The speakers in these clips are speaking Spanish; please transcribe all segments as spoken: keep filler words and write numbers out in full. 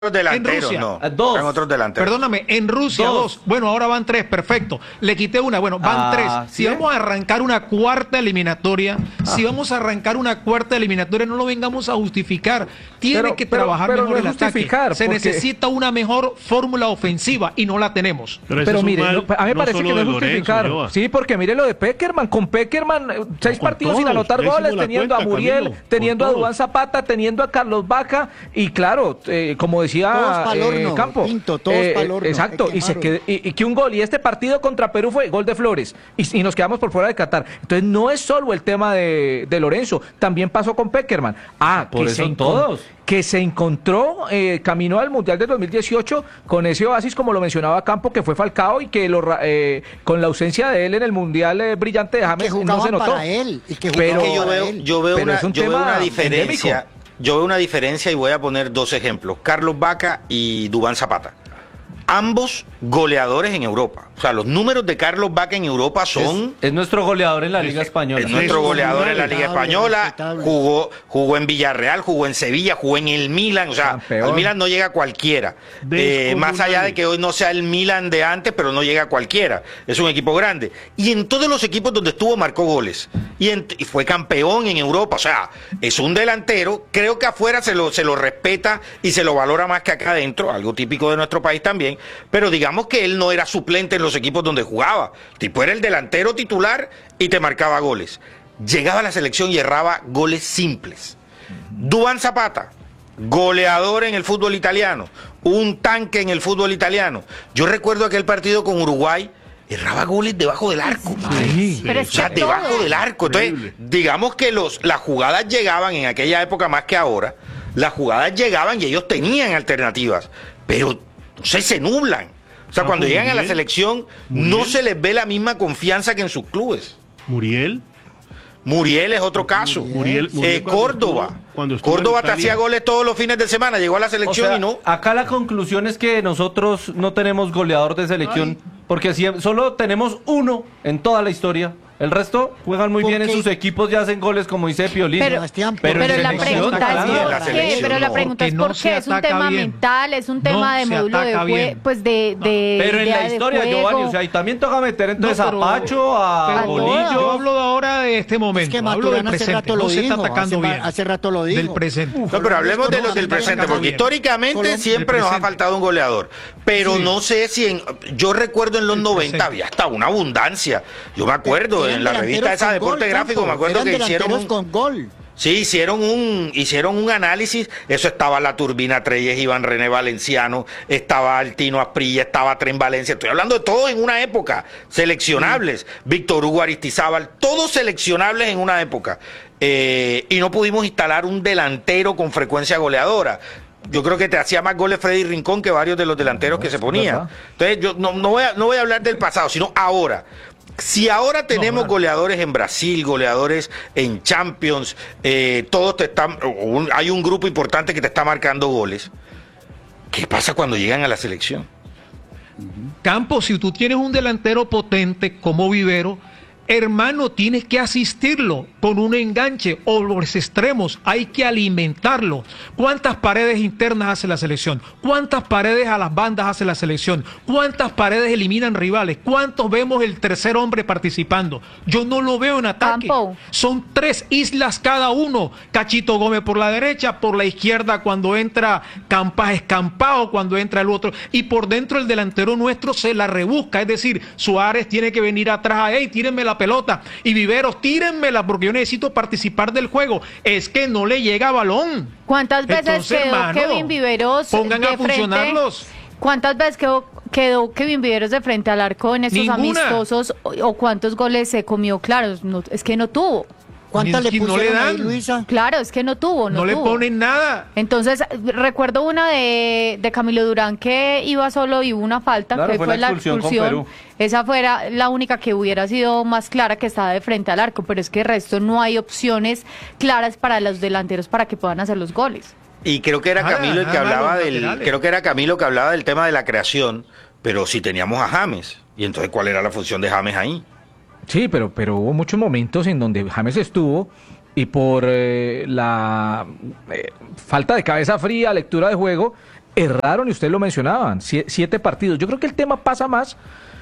delanteros, en Rusia, no. dos. Eran otros delanteros. Perdóname, en Rusia dos. dos. Bueno, ahora van tres, perfecto. Le quité una, bueno, van ah, tres. Si ¿sí? vamos a arrancar una cuarta eliminatoria, ah. si vamos a arrancar una cuarta eliminatoria, no lo vengamos a justificar. Tiene pero, que pero, trabajar pero mejor no el ataque. Se porque... necesita una mejor fórmula ofensiva y no la tenemos. Pero, pero mire, mal, no, a mí me no parece que no es justificar. Lorenzo, sí, porque mire lo de Peckerman. Con Peckerman, seis no, partidos todos, sin anotar goles, teniendo cuenta, a Muriel, Camilo, teniendo a Duván Zapata, teniendo a Carlos Vaca y claro, eh, como decía eh, Campo, Pinto, todos eh, palorno, exacto, y, se quedó, y, y que un gol, y este partido contra Perú fue gol de Flores, y, y nos quedamos por fuera de Qatar. Entonces no es solo el tema de, de Lorenzo, también pasó con Peckerman. Ah, por que eso se todos. que se encontró, eh, caminó al Mundial del dos mil dieciocho con ese oasis, como lo mencionaba Campo, que fue Falcao, y que lo, eh, con la ausencia de él en el Mundial eh, brillante de James no se notó. Para él, y que pero yo veo, yo veo, una, un yo veo una diferencia. Endémico. Yo veo una diferencia y voy a poner dos ejemplos. Carlos Vaca y Duván Zapata. Ambos goleadores en Europa. O sea, los números de Carlos Vaca en Europa son... Es, es nuestro goleador en la Liga es, Española. Es nuestro goleador en la Liga Española. Jugó, jugó en Villarreal, jugó en Sevilla, jugó en el Milan. O sea, Campeón. Al Milan no llega cualquiera. Eh, más allá de que hoy no sea el Milan de antes, pero no llega cualquiera. Es un equipo grande. Y en todos los equipos donde estuvo marcó goles. Y, en, y fue campeón en Europa. O sea, es un delantero. Creo que afuera se lo, se lo respeta y se lo valora más que acá adentro. Algo típico de nuestro país también. Pero digamos que él no era suplente en los equipos donde jugaba. El tipo era el delantero titular y te marcaba goles. Llegaba a la selección y erraba goles simples. Duván Zapata, goleador en el fútbol italiano, un tanque en el fútbol italiano. Yo recuerdo aquel partido con Uruguay, erraba goles debajo del arco. Sí, pero o sea, es debajo todo. del arco. Entonces, digamos que los, las jugadas llegaban en aquella época más que ahora. Las jugadas llegaban y ellos tenían alternativas, pero se, se nublan. O sea, ah, cuando llegan Muriel, a la selección, Muriel, no se les ve la misma confianza que en sus clubes. Muriel. Muriel es otro caso. Muriel, Muriel eh, Córdoba. Cuando, cuando Córdoba te hacía goles todos los fines de semana, llegó a la selección, o sea, y no. Acá la conclusión es que nosotros no tenemos goleador de selección, Ay. porque si, solo tenemos uno en toda la historia. El resto juegan muy bien en sus equipos y hacen goles, como dice Piolín. Pero, pero, pero la pregunta es por qué. Pero la pregunta es por qué. Es un tema bien. mental, es un tema no de módulo de juego, pues de, de Pero en la historia, Giovanni, o sea, y también toca meter entonces no, pero, a Pacho, a Bolillo. Yo hablo ahora de este momento. Es que hablo del presente. Hace rato lo no dijo, se está atacando hace, bien. Hace rato lo dijo. Del presente. Uf, no, pero hablemos de los del presente, porque históricamente siempre nos ha faltado un goleador. Pero no sé si en. Yo recuerdo en los noventa había hasta una abundancia. Yo me acuerdo en la revista esa Deporte gol, Gráfico, me acuerdo que hicieron un, con gol. Sí, hicieron un hicieron un análisis, eso estaba la Turbina Treyes, Iván René Valenciano, estaba Altino Asprilla, estaba Tren Valencia, estoy hablando de todos en una época, seleccionables, mm. Víctor Hugo Aristizábal, todos seleccionables en una época, eh, y no pudimos instalar un delantero con frecuencia goleadora. Yo creo que te hacía más goles Freddy Rincón que varios de los delanteros no, que se ponían. Entonces yo no, no, voy a, no voy a hablar del pasado, sino ahora. Si ahora tenemos no, goleadores en Brasil, goleadores en Champions, eh, todos te están, un, hay un grupo importante que te está marcando goles, ¿qué pasa cuando llegan a la selección? Campos, si tú tienes un delantero potente como Vivero, hermano, tienes que asistirlo con un enganche o los extremos, hay que alimentarlo. ¿Cuántas paredes internas hace la selección? ¿Cuántas paredes a las bandas hace la selección? ¿Cuántas paredes eliminan rivales? ¿Cuántos vemos el tercer hombre participando? Yo no lo veo en ataque. Campo. Son tres islas cada uno. Cachito Gómez por la derecha, por la izquierda cuando entra Campas Escampado, cuando entra el otro, y por dentro el delantero nuestro se la rebusca, es decir, Suárez tiene que venir atrás, hey, tírenme la pelota, y Viveros, tírenmela porque yo necesito participar del juego. Es que no le llega balón. ¿Cuántas veces Entonces, quedó hermano, Kevin Viveros pongan de a funcionarlos? Frente, ¿cuántas veces quedó, quedó Kevin Viveros de frente al arco en esos Ninguna. amistosos? O, o cuántos goles se comió? Claro, no, es que no tuvo. ¿Cuántas le pusieron no le dan? ahí, Luisa? Claro, es que no tuvo, no, no le tuvo. ponen nada. Entonces, recuerdo una de, de Camilo Durán que iba solo y hubo una falta, claro, que fue fue la la expulsión. expulsión. Esa fuera la única que hubiera sido más clara, que estaba de frente al arco, pero es que el resto no hay opciones claras para los delanteros para que puedan hacer los goles. Y creo que era Nada, Camilo el que nada, hablaba los del, laterales. creo que era Camilo que hablaba del tema de la creación, pero si teníamos a James, y entonces ¿cuál era la función de James ahí? Sí, pero, pero hubo muchos momentos en donde James estuvo y por eh, la eh, falta de cabeza fría, lectura de juego, erraron y ustedes lo mencionaban, siete partidos. Yo creo que el tema pasa más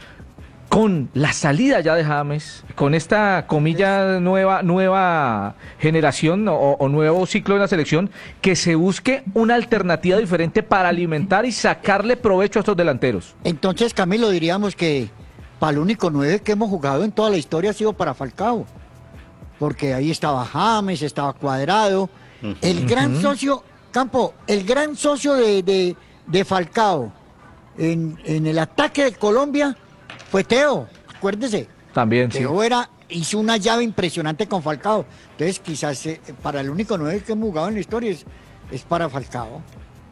con la salida ya de James, con esta comilla nueva nueva generación o, o nuevo ciclo de la selección, que se busque una alternativa diferente para alimentar y sacarle provecho a estos delanteros. Entonces, Camilo, diríamos que para el único nueve que hemos jugado en toda la historia ha sido para Falcao, porque ahí estaba James, estaba Cuadrado, uh-huh. el gran uh-huh. socio, Campo, el gran socio de, de, de Falcao en, en el ataque de Colombia fue Teo, acuérdese. También, Teo sí. era, hizo una llave impresionante con Falcao. Entonces, quizás eh, para el único nueve que hemos jugado en la historia es, es para Falcao.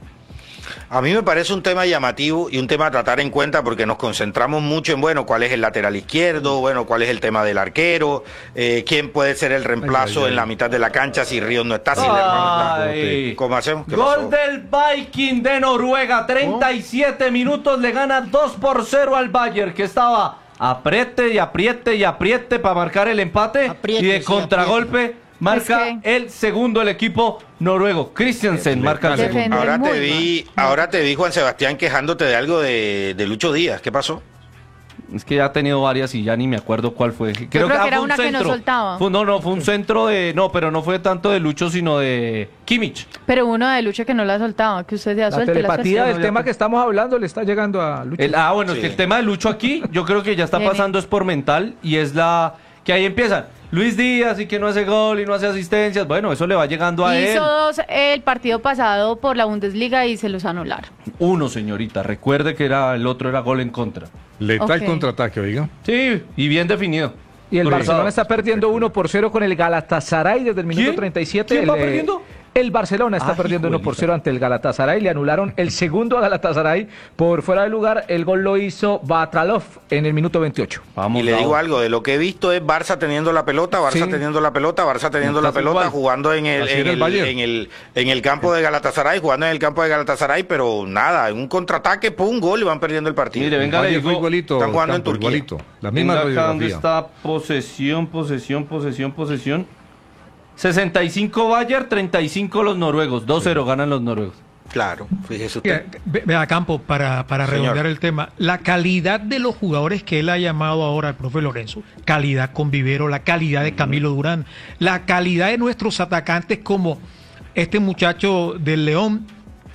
A mí me parece un tema llamativo y un tema a tratar en cuenta porque nos concentramos mucho en, bueno, cuál es el lateral izquierdo, bueno, cuál es el tema del arquero, eh, quién puede ser el reemplazo ay, ay, ay. en la mitad de la cancha si Ríos no está, si Lerma no está. ¿Cómo hacemos? ¿Qué Gol pasó? del Viking de Noruega, treinta y siete ¿Oh? minutos, le gana dos por cero al Bayern, que estaba apriete y apriete y apriete para marcar el empate apriete, y de sí, contragolpe... Apriete. Marca es que... el segundo el equipo noruego. Christiansen marca el segundo. Ahora te vi, ahora te vi, Juan Sebastián, quejándote de algo de, de Lucho Díaz. ¿Qué pasó? Es que ya ha tenido varias y ya ni me acuerdo cuál fue. Creo, creo que, que ah, era fue un una centro. que no soltaba. Fue, no, no, fue un centro de... No, pero no fue tanto de Lucho, sino de Kimmich. Pero uno de Lucho que no la soltaba, que usted ya la suelte. telepatía la del tema que estamos hablando le está llegando a Lucho. El, ah, bueno, sí. Es que el tema de Lucho aquí, yo creo que ya está pasando es por mental y es la... Que ahí empiezan. Luis Díaz y que no hace gol y no hace asistencias, bueno, eso le va llegando a él. Hizo dos el partido pasado por la Bundesliga y se los anularon. Uno, señorita, recuerde que era el otro era gol en contra. Letal okay. contraataque, oiga. Sí, y bien definido. Y el Cruzado. Barcelona está perdiendo uno por cero con el Galatasaray desde el minuto ¿Quién? treinta y siete. ¿Quién el, va perdiendo? El Barcelona está Ay, perdiendo uno por cero ante el Galatasaray. Le anularon el segundo a Galatasaray por fuera de lugar. El gol lo hizo Batralov en el minuto veintiocho. Vamos, y le vamos. digo algo, de lo que he visto es Barça teniendo la pelota, Barça sí. teniendo la pelota, Barça teniendo la pelota, igual. jugando en el, en el, el en, el, en el campo de Galatasaray, jugando en el campo de Galatasaray, pero nada, en un contraataque, pum, gol y van perdiendo el partido. Mire, venga, le digo, igualito, están jugando campo, en Turquía. Igualito, la misma venga acá donde está posesión, posesión, posesión, posesión. sesenta y cinco Bayern, treinta y cinco los noruegos. dos cero sí. ganan los noruegos. Claro, fíjese usted. Vea, Campo, para, para redondear el tema, la calidad de los jugadores que él ha llamado ahora el profe Lorenzo, calidad con Vivero, la calidad de Camilo Durán, la calidad de nuestros atacantes como este muchacho del León,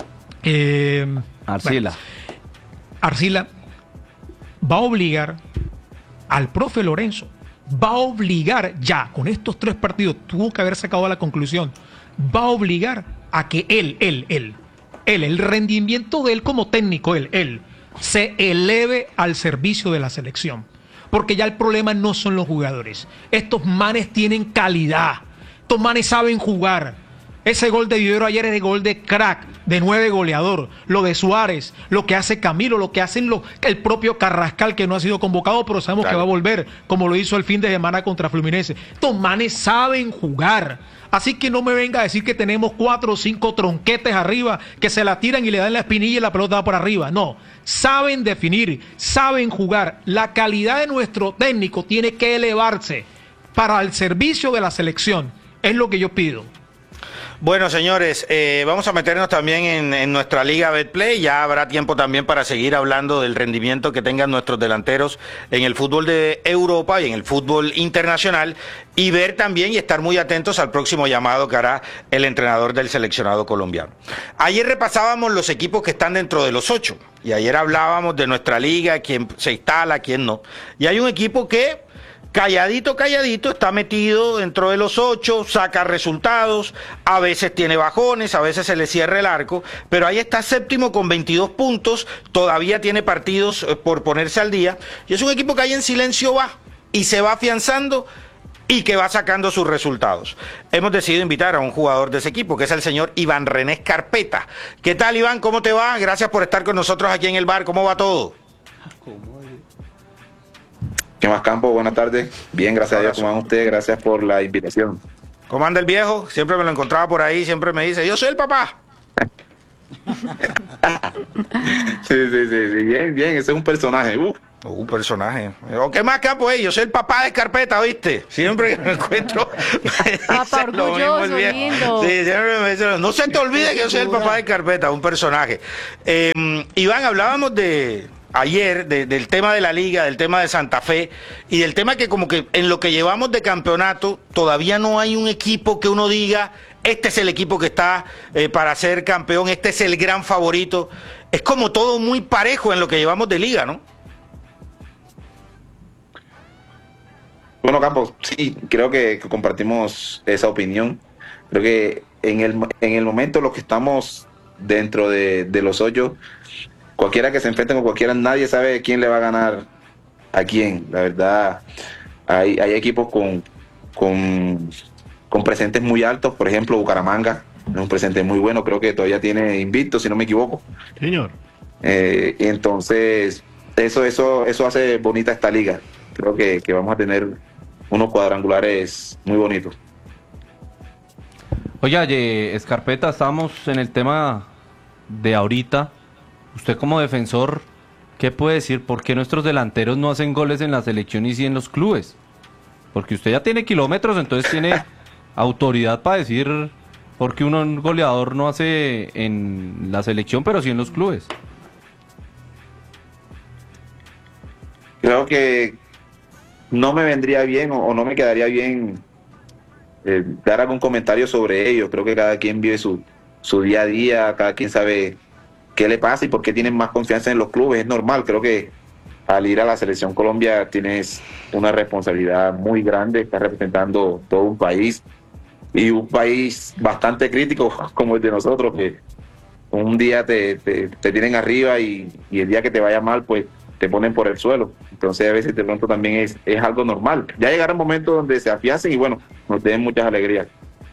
eh, Arcila. Bueno, Arcila va a obligar al profe Lorenzo, va a obligar ya, con estos tres partidos, tuvo que haber sacado a la conclusión, va a obligar a que él, él, él, él, el rendimiento de él como técnico, él, él, se eleve al servicio de la selección. Porque ya el problema no son los jugadores. Estos manes tienen calidad. Estos manes saben jugar. Ese gol de Vivero ayer es el gol de crack, de nueve goleador. Lo de Suárez, lo que hace Camilo, lo que hacen lo, el propio Carrascal, que no ha sido convocado, pero sabemos claro. que va a volver, como lo hizo el fin de semana contra Fluminense. Estos manes saben jugar. Así que no me venga a decir que tenemos cuatro o cinco tronquetes arriba que se la tiran y le dan la espinilla y la pelota va por arriba. No, saben definir, saben jugar. La calidad de nuestro técnico tiene que elevarse para el servicio de la selección. Es lo que yo pido. Bueno, señores, eh, vamos a meternos también en, en nuestra Liga Betplay. Ya habrá tiempo también para seguir hablando del rendimiento que tengan nuestros delanteros en el fútbol de Europa y en el fútbol internacional, y ver también y estar muy atentos al próximo llamado que hará el entrenador del seleccionado colombiano. Ayer repasábamos los equipos que están dentro de los ocho, y ayer hablábamos de nuestra liga, quién se instala, quién no. Y hay un equipo que calladito, calladito, está metido dentro de los ocho, saca resultados, a veces tiene bajones, a veces se le cierra el arco, pero ahí está séptimo con veintidós puntos, todavía tiene partidos por ponerse al día, y es un equipo que ahí en silencio va, y se va afianzando, y que va sacando sus resultados. Hemos decidido invitar a un jugador de ese equipo, que es el señor Iván René Escarpeta. ¿Qué tal, Iván? ¿Cómo te va? Gracias por estar con nosotros aquí en el bar. ¿Cómo va todo? ¿Qué más, Campo? Buenas tardes. Bien, gracias a Dios. ¿Cómo van ustedes? Gracias por la invitación. ¿Cómo anda el viejo? Siempre me lo encontraba por ahí, siempre me dice, yo soy el papá. sí, sí, sí, sí, bien, bien, ese es un personaje. Uh. Uh, un personaje. O ¿qué más, Campo? Yo soy el papá de Escarpeta, ¿viste? Siempre que me encuentro. Papá orgulloso, lindo. Sí, siempre me dicen, no se te olvide que yo soy el papá de Escarpeta, un personaje. Eh, Iván, hablábamos de ayer de, del tema de la Liga, del tema de Santa Fe y del tema que como que en lo que llevamos de campeonato todavía no hay un equipo que uno diga, este es el equipo que está eh, para ser campeón, este es el gran favorito. Es como todo muy parejo en lo que llevamos de Liga, ¿no? Bueno, Campos, sí, creo que, que compartimos esa opinión. Creo que en el, en el momento los que estamos dentro de, de los hoyos, cualquiera que se enfrente con cualquiera, nadie sabe quién le va a ganar a quién. La verdad, hay, hay equipos con, con, con presentes muy altos, por ejemplo, Bucaramanga, es un presente muy bueno, creo que todavía tiene invicto, si no me equivoco. Señor. Eh, entonces, eso, eso, eso hace bonita esta liga. Creo que, que vamos a tener unos cuadrangulares muy bonitos. Oye, Escarpeta, estamos en el tema de ahorita. Usted como defensor, ¿qué puede decir? ¿Por qué nuestros delanteros no hacen goles en la selección y sí en los clubes? Porque usted ya tiene kilómetros, entonces tiene autoridad para decir por qué un goleador no hace en la selección, pero sí en los clubes. Creo que no me vendría bien o, o no me quedaría bien eh, dar algún comentario sobre ello. Creo que cada quien vive su, su día a día, cada quien sabe qué le pasa y por qué tienen más confianza en los clubes. Es normal, creo que al ir a la Selección Colombia tienes una responsabilidad muy grande, estás representando todo un país y un país bastante crítico como el de nosotros, que un día te, te, te tienen arriba y, y el día que te vaya mal, pues te ponen por el suelo. Entonces a veces de pronto también es, es algo normal. Ya llegará un momento donde se afiancen y bueno, nos den muchas alegrías.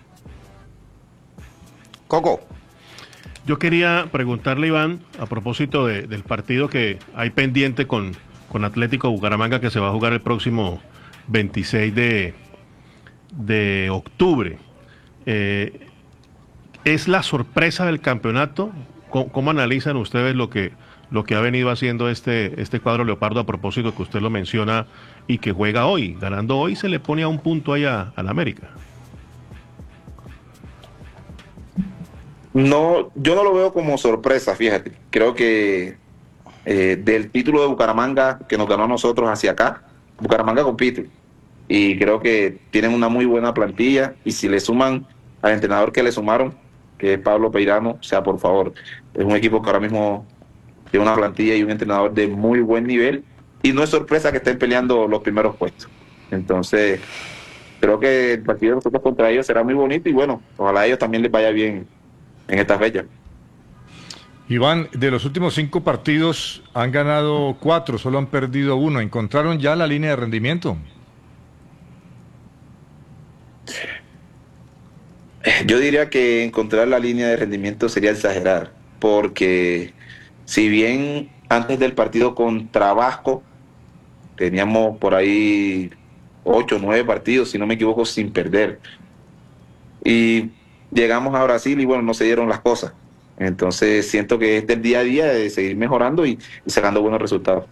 Coco. Yo quería preguntarle, Iván, a propósito de, del partido que hay pendiente con, con Atlético Bucaramanga, que se va a jugar el próximo veintiséis de, de octubre. Eh, ¿Es la sorpresa del campeonato? ¿Cómo, cómo analizan ustedes lo que, lo que ha venido haciendo este, este cuadro Leopardo, a propósito que usted lo menciona y que juega hoy? Ganando hoy se le pone a un punto ahí a, a la América. No, yo no lo veo como sorpresa, fíjate. Creo que eh, del título de Bucaramanga que nos ganó a nosotros hacia acá, Bucaramanga compite. Y creo que tienen una muy buena plantilla. Y si le suman al entrenador que le sumaron, que es Pablo Peirano, o sea, por favor, es un equipo que ahora mismo tiene una plantilla y un entrenador de muy buen nivel. Y no es sorpresa que estén peleando los primeros puestos. Entonces, creo que el partido de nosotros contra ellos será muy bonito. Y bueno, ojalá a ellos también les vaya bien en esta fecha. Iván, de los últimos cinco partidos han ganado cuatro, solo han perdido uno. ¿Encontraron ya la línea de rendimiento? Yo diría que encontrar la línea de rendimiento sería exagerar, porque si bien antes del partido contra Vasco teníamos por ahí ocho o nueve partidos, si no me equivoco, sin perder. Y llegamos a Brasil y bueno, no se dieron las cosas. Entonces siento que es del día a día de seguir mejorando y, y sacando buenos resultados.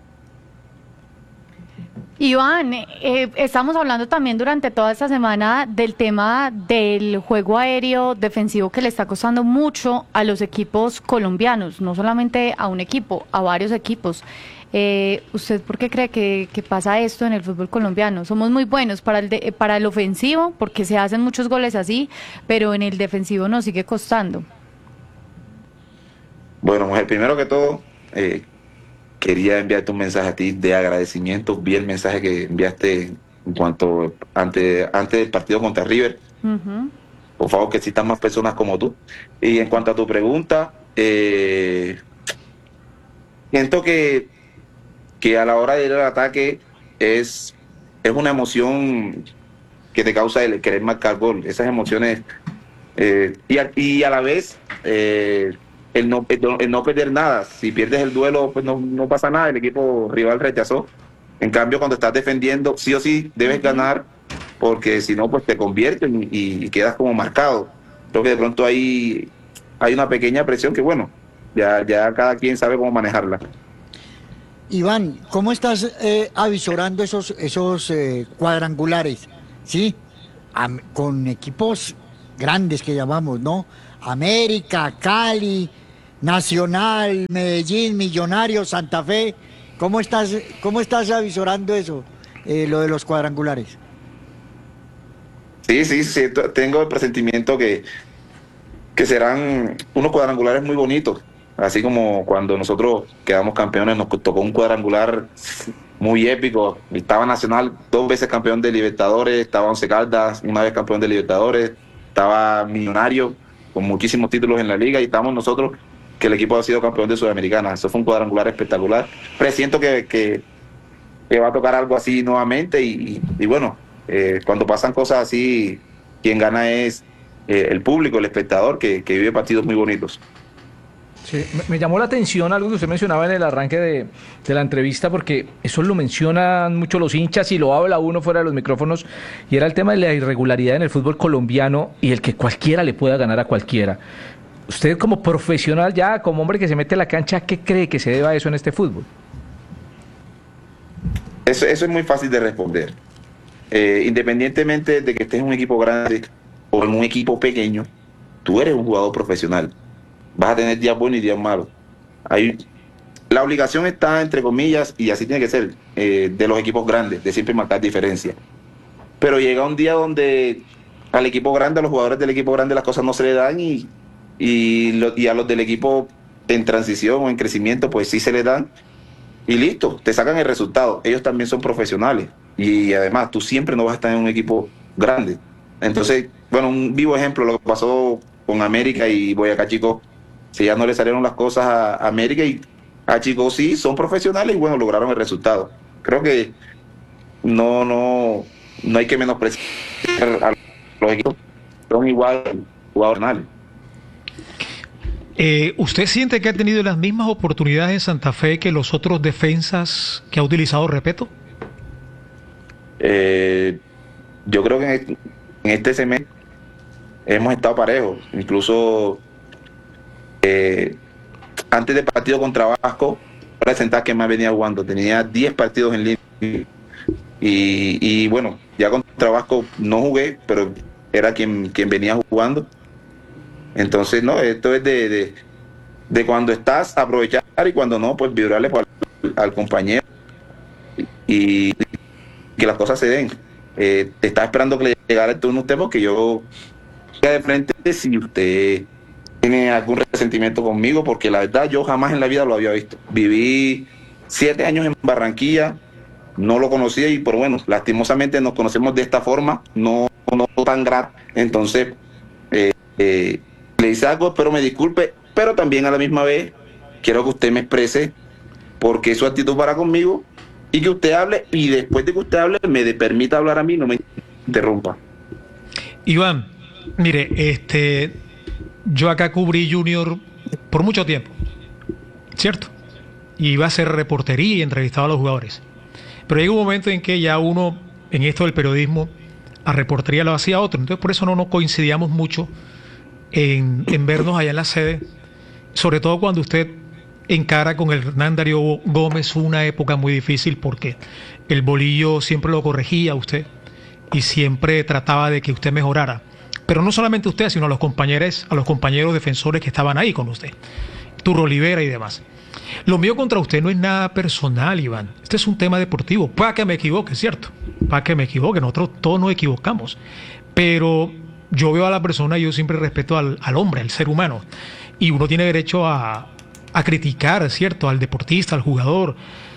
Iván, eh, estamos hablando también durante toda esta semana del tema del juego aéreo defensivo que le está costando mucho a los equipos colombianos, no solamente a un equipo, a varios equipos. Eh, ¿Usted por qué cree que, que pasa esto en el fútbol colombiano? Somos muy buenos para el, de, para el ofensivo, porque se hacen muchos goles así, pero en el defensivo nos sigue costando. Bueno, mujer, primero que todo, eh, quería enviarte un mensaje a ti de agradecimiento. Vi el mensaje que enviaste en cuanto antes, antes del partido contra River. Uh-huh. Por favor, que existan más personas como tú. Y en cuanto a tu pregunta, eh, siento que que a la hora de ir al ataque es, es una emoción que te causa el querer marcar gol, esas emociones, eh, y, a, y a la vez eh, el, no, el, el no perder nada. Si pierdes el duelo, pues no, no pasa nada, el equipo rival rechazó. En cambio, cuando estás defendiendo, sí o sí debes ganar, porque si no, pues te convierten y, y quedas como marcado. Creo que de pronto ahí hay una pequeña presión que, bueno, ya, ya cada quien sabe cómo manejarla. Iván, ¿cómo estás eh, avisorando esos, esos eh, cuadrangulares? ¿Sí? Am- con equipos grandes que llamamos, ¿no? América, Cali, Nacional, Medellín, Millonarios, Santa Fe. ¿Cómo estás, cómo estás avisorando eso, eh, lo de los cuadrangulares? Sí, sí, sí, t- tengo el presentimiento que, que serán unos cuadrangulares muy bonitos. Así como cuando nosotros quedamos campeones, nos tocó un cuadrangular muy épico. Estaba Nacional, dos veces campeón de Libertadores, estaba Once Caldas, una vez campeón de Libertadores, estaba Millonario, con muchísimos títulos en la liga, y estamos nosotros, que el equipo ha sido campeón de Sudamericana. Eso fue un cuadrangular espectacular. Presiento que, que, que va a tocar algo así nuevamente, y, y, y bueno, eh, cuando pasan cosas así, quien gana es eh, el público, el espectador, que, que vive partidos muy bonitos. Sí, me, me llamó la atención algo que usted mencionaba en el arranque de, de la entrevista, porque eso lo mencionan mucho los hinchas y lo habla uno fuera de los micrófonos, y era el tema de la irregularidad en el fútbol colombiano y el que cualquiera le pueda ganar a cualquiera. Usted como profesional ya, como hombre que se mete a la cancha, ¿qué cree que se deba a eso en este fútbol? Eso, eso es muy fácil de responder. Eh, independientemente de que estés en un equipo grande o en un equipo pequeño, tú eres un jugador profesional. Vas a tener días buenos y días malos. Hay, la obligación está, entre comillas, y así tiene que ser, eh, de los equipos grandes, de siempre marcar diferencia. Pero llega un día donde al equipo grande, a los jugadores del equipo grande, las cosas no se le dan, y, y, lo, y a los del equipo en transición o en crecimiento, pues sí se le dan. Y listo, te sacan el resultado. Ellos también son profesionales. Y además, tú siempre no vas a estar en un equipo grande. Entonces, bueno, un vivo ejemplo, lo que pasó con América y Boyacá Chico. Si ya no le salieron las cosas a América, y a Chico sí, son profesionales y bueno, lograron el resultado. Creo que no, no, no hay que menospreciar a los equipos, son igual jugadores. Eh, ¿Usted siente que ha tenido las mismas oportunidades en Santa Fe que los otros defensas que ha utilizado Repetto? Eh, yo creo que en este, en este semestre hemos estado parejos, incluso eh, antes del partido contra Vasco, presentar que más venía jugando, tenía diez partidos en línea, y, y bueno, ya contra Vasco no jugué, pero era quien, quien venía jugando. Entonces, no, esto es de, de, de cuando estás, aprovechar, y cuando no, pues vibrarle al, al compañero y que las cosas se den. Eh, estaba esperando que le llegara el turno a usted, porque yo de frente, si usted tiene algún resentimiento conmigo, porque la verdad yo jamás en la vida lo había visto. Viví siete años en Barranquilla, no lo conocía, y por bueno, lastimosamente nos conocemos de esta forma, no, no tan grata. Entonces, eh, eh, le hice algo, espero me disculpe, pero también a la misma vez quiero que usted me exprese por qué su actitud para conmigo, y que usted hable, y después de que usted hable me de, permita hablar a mí, no me interrumpa. Iván, mire, este, yo acá cubrí Junior por mucho tiempo, ¿cierto? Y iba a hacer reportería y entrevistaba a los jugadores. Pero llega un momento en que ya uno, en esto del periodismo, a reportería lo hacía otro. Entonces por eso no nos coincidíamos mucho en, en vernos allá en la sede, sobre todo cuando usted encara con el Hernán Darío Gómez una época muy difícil, porque el Bolillo siempre lo corregía a usted y siempre trataba de que usted mejorara. Pero no solamente usted, sino a los compañeros, a los compañeros defensores que estaban ahí con usted, Turro Olivera y demás. Lo mío contra usted no es nada personal, Iván. Este es un tema deportivo. Para que me equivoque, ¿cierto? Para que me equivoque. Nosotros todos nos equivocamos. Pero yo veo a la persona y yo siempre respeto al, al hombre, al ser humano. Y uno tiene derecho a, a criticar, ¿cierto? Al deportista, al jugador,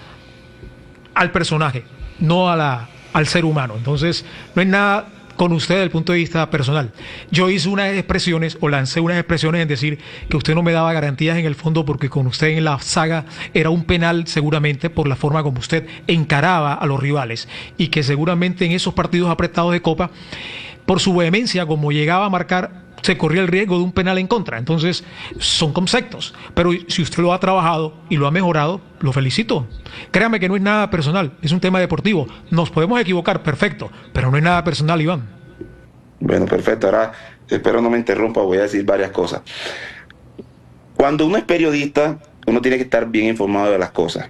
al personaje, no a la, al ser humano. Entonces, no es nada con usted desde el punto de vista personal. Yo hice unas expresiones o lancé unas expresiones en decir que usted no me daba garantías en el fondo, porque con usted en la saga era un penal seguramente por la forma como usted encaraba a los rivales, y que seguramente en esos partidos apretados de Copa, por su vehemencia como llegaba a marcar, se corría el riesgo de un penal en contra. Entonces son conceptos, pero si usted lo ha trabajado y lo ha mejorado, lo felicito. Créame que no es nada personal, es un tema deportivo. Nos podemos equivocar, perfecto, pero no es nada personal, Iván. Bueno, perfecto. Ahora espero no me interrumpa, voy a decir varias cosas. Cuando uno es periodista, uno tiene que estar bien informado de las cosas.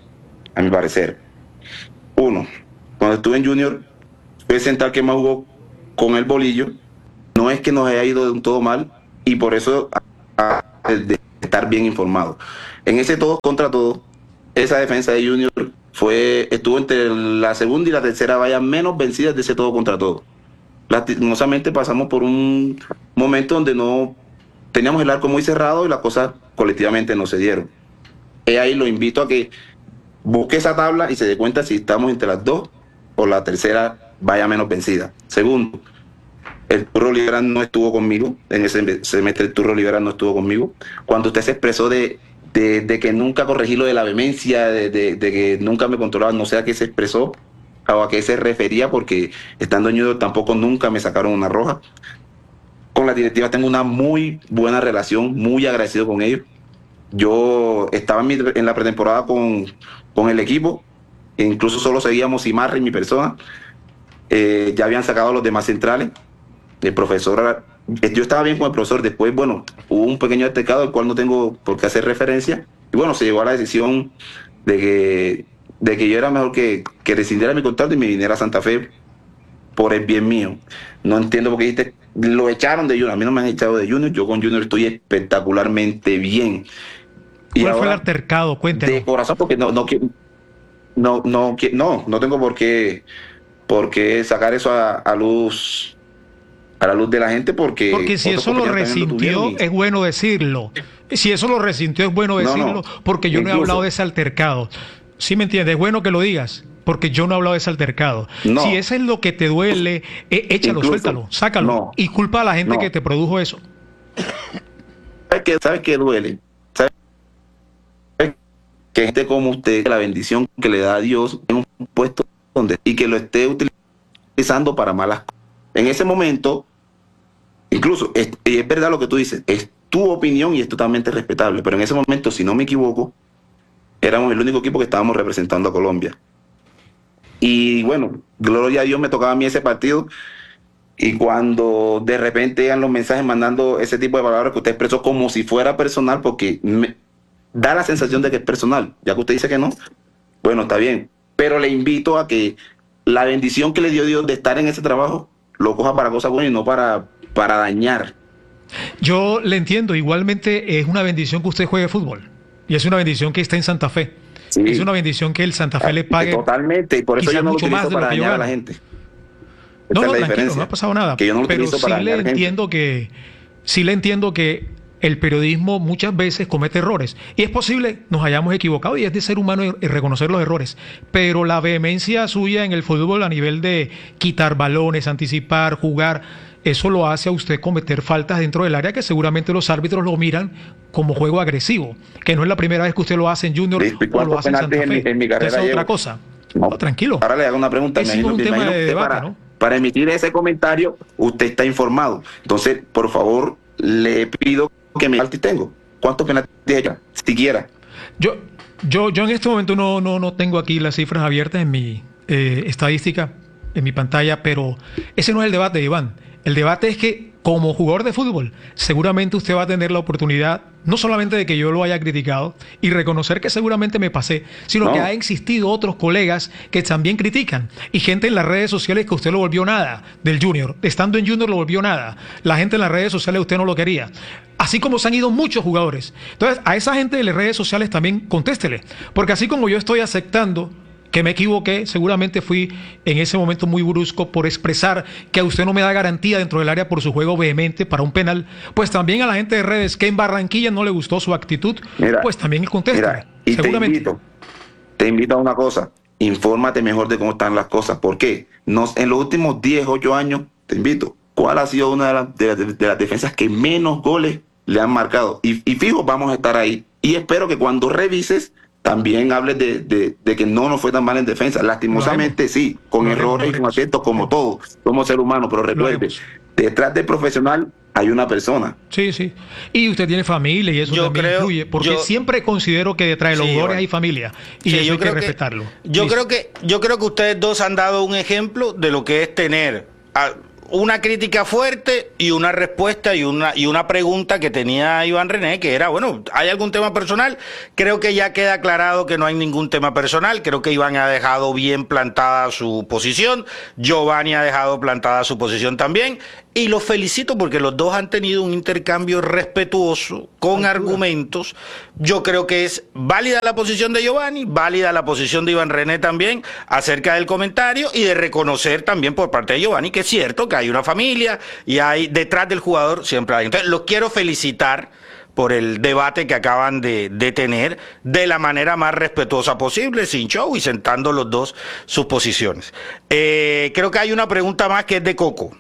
a mi parecer. Uno, cuando estuve en Junior, fue el central que más jugó con el bolillo. No es que nos haya ido de un todo mal, y por eso a, a, de estar bien informado. En ese todo contra todo, esa defensa de Junior fue, estuvo entre la segunda y la tercera valla menos vencidas de ese todo contra todo. Lastimosamente pasamos por un momento donde no teníamos el arco muy cerrado y las cosas colectivamente no se dieron. Y ahí lo invito a que busque esa tabla y se dé cuenta si estamos entre las dos o la tercera vaya menos vencida. Segundo, el Turro Liberal no estuvo conmigo, en ese semestre el Turro Liberal no estuvo conmigo. Cuando usted se expresó de, de, de que nunca corregí lo de la vehemencia, de, de, de que nunca me controlaba, no sé a qué se expresó o a qué se refería, porque estando en Junior tampoco nunca me sacaron una roja. Con la directiva tengo una muy buena relación, muy agradecido con ellos. Yo estaba en, mi, en la pretemporada con, con el equipo, e incluso solo seguíamos Imarra y mi persona. Eh, ya habían sacado a los demás centrales. El profesor, yo estaba bien con el profesor. Después, bueno, hubo un pequeño altercado al cual no tengo por qué hacer referencia. Y bueno, se llegó a la decisión de que, de que yo era mejor que, que rescindiera mi contrato y me viniera a Santa Fe por el bien mío. No entiendo por qué dijiste, lo echaron de Junior. A mí no me han echado de Junior. Yo con Junior estoy espectacularmente bien. Y ¿cuál fue el altercado? Cuéntenos. De corazón, porque no, no, no, no, no, no tengo por qué, por qué sacar eso a, a luz, a la luz de la gente, porque... Porque si eso lo resintió, es bueno decirlo. Si eso lo resintió, es bueno decirlo, no, no. porque yo Incluso, no he hablado de ese altercado. ¿Sí me entiendes? Es bueno que lo digas, porque yo no he hablado de ese altercado. No. Si eso es lo que te duele, eh, échalo, Incluso, suéltalo, sácalo. No. Y culpa a la gente no. que te produjo eso. ¿Sabes qué, ¿Sabes qué duele? ¿Sabes? Que gente como usted, la bendición que le da a Dios en un puesto donde y que lo esté utilizando para malas cosas. En ese momento, incluso, es, es verdad lo que tú dices, es tu opinión y es totalmente respetable, pero en ese momento, si no me equivoco, éramos el único equipo que estábamos representando a Colombia. Y bueno, gloria a Dios, me tocaba a mí ese partido, y cuando de repente llegan los mensajes mandando ese tipo de palabras que usted expresó como si fuera personal, porque me da la sensación de que es personal, ya que usted dice que no, bueno, está bien, pero le invito a que la bendición que le dio Dios de estar en ese trabajo lo coja para cosas buenas y no para, para dañar. Yo le entiendo, igualmente es una bendición que usted juegue fútbol, y es una bendición que está en Santa Fe, sí. Es una bendición que el Santa Fe le pague totalmente, y por eso yo no lo utilizo para dañar a la gente. No, no, tranquilo, no ha pasado nada, que yo no lo pero sí le entiendo gente. que sí le entiendo que el periodismo muchas veces comete errores, y es posible nos hayamos equivocado, y es de ser humano reconocer los errores, pero la vehemencia suya en el fútbol a nivel de quitar balones, anticipar, jugar, eso lo hace a usted cometer faltas dentro del área que seguramente los árbitros lo miran como juego agresivo, que no es la primera vez que usted lo hace en Junior o lo hace en Santa Fe. En mi, en mi carrera Esa es otra cosa. No, no, tranquilo. Ahora le hago una pregunta. Es un tema de debate, para, ¿no? Para emitir ese comentario, usted está informado. Entonces, por favor, le pido que me penalti tengo. ¿Cuántos penaltis ella? Siquiera. Yo, yo, yo en este momento no, no, no tengo aquí las cifras abiertas en mi eh, estadística, en mi pantalla, pero ese no es el debate, Iván. El debate es que como jugador de fútbol, seguramente usted va a tener la oportunidad, no solamente de que yo lo haya criticado y reconocer que seguramente me pasé, sino no. que ha existido otros colegas que también critican, y gente en las redes sociales que usted lo volvió nada del Junior, estando en Junior lo volvió nada, la gente en las redes sociales usted no lo quería, así como se han ido muchos jugadores. Entonces a esa gente de las redes sociales también contéstele, porque así como yo estoy aceptando que me equivoqué, seguramente fui en ese momento muy brusco por expresar que a usted no me da garantía dentro del área por su juego vehemente para un penal, pues también a la gente de redes que en Barranquilla no le gustó su actitud, mira, pues también contesta. Y seguramente. Te invito, te invito a una cosa, infórmate mejor de cómo están las cosas. ¿Por qué? Nos, en los últimos diez, ocho años, te invito, ¿cuál ha sido una de, la, de, de, de las defensas que menos goles le han marcado? Y, y fijo, vamos a estar ahí. Y espero que cuando revises, también hables de, de, de que no nos fue tan mal en defensa. Lastimosamente sí, con lo errores haremos. y con aciertos como todos. Somos seres humanos, pero recuerde, detrás del profesional hay una persona. Sí, sí. Y usted tiene familia y eso yo también creo, influye. Porque yo, siempre considero que detrás de los jugadores sí, hay familia. Y sí, eso hay que respetarlo. Que, yo, creo que, yo creo que ustedes dos han dado un ejemplo de lo que es tener a una crítica fuerte y una respuesta y una y una pregunta que tenía Iván René, que era, bueno, ¿hay algún tema personal? Creo que ya queda aclarado que no hay ningún tema personal. Creo que Iván ha dejado bien plantada su posición, Giovanni ha dejado plantada su posición también, y los felicito porque los dos han tenido un intercambio respetuoso, con argumentos. Yo creo que es válida la posición de Giovanni, válida la posición de Iván René también acerca del comentario, y de reconocer también por parte de Giovanni que es cierto que hay una familia y hay detrás del jugador siempre hay. Entonces los quiero felicitar por el debate que acaban de, de tener de la manera más respetuosa posible, sin show y sentando los dos sus posiciones. Eh, creo que hay una pregunta más que es de Coco.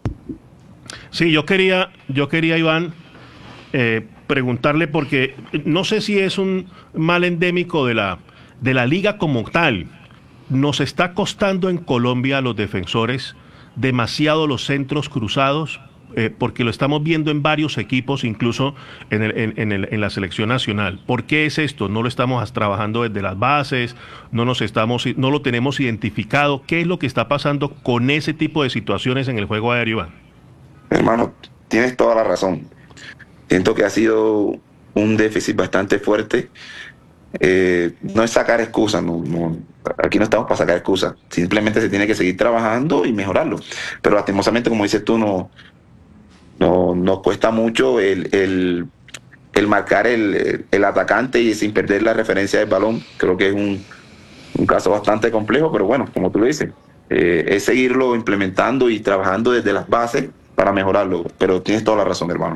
Sí, yo quería, yo quería Iván, eh, preguntarle, porque no sé si es un mal endémico de la, de la liga como tal. Nos está costando en Colombia a los defensores demasiado los centros cruzados, eh, porque lo estamos viendo en varios equipos, incluso en, el, en, en, el, en la selección nacional. ¿Por qué es esto? No lo estamos trabajando desde las bases, no nos estamos, no lo tenemos identificado. ¿Qué es lo que está pasando con ese tipo de situaciones en el juego aéreo, Iván? Hermano, tienes toda la razón. Siento que ha sido un déficit bastante fuerte. Eh, no es sacar excusas, no, no, aquí no estamos para sacar excusas, simplemente se tiene que seguir trabajando y mejorarlo, pero lastimosamente, como dices tú, no, no nos cuesta mucho el, el, el marcar el, el atacante y sin perder la referencia del balón. Creo que es un, un caso bastante complejo, pero bueno, como tú lo dices, eh, es seguirlo implementando y trabajando desde las bases para mejorarlo, pero tienes toda la razón, hermano.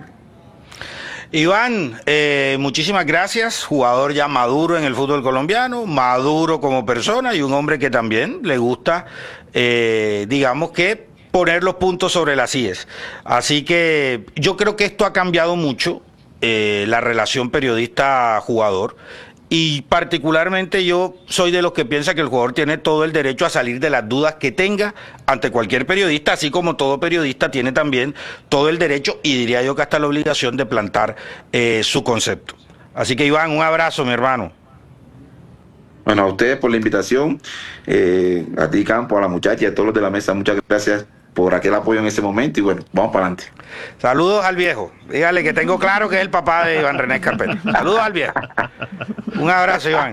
Iván, eh, muchísimas gracias, jugador ya maduro en el fútbol colombiano, maduro como persona y un hombre que también le gusta, eh, digamos que, poner los puntos sobre las íes. Así que yo creo que esto ha cambiado mucho, eh, la relación periodista-jugador. Y particularmente yo soy de los que piensa que el jugador tiene todo el derecho a salir de las dudas que tenga ante cualquier periodista, así como todo periodista tiene también todo el derecho, y diría yo que hasta la obligación, de plantar eh, su concepto. Así que Iván, un abrazo, mi hermano. Bueno, a ustedes por la invitación, eh, a ti, Campo, a la muchacha y a todos los de la mesa, muchas gracias por aquel apoyo en ese momento, y bueno, vamos para adelante. Saludos al viejo. Dígale que tengo claro que es el papá de Iván René Escarpeta. Saludos al viejo. Un abrazo, Iván.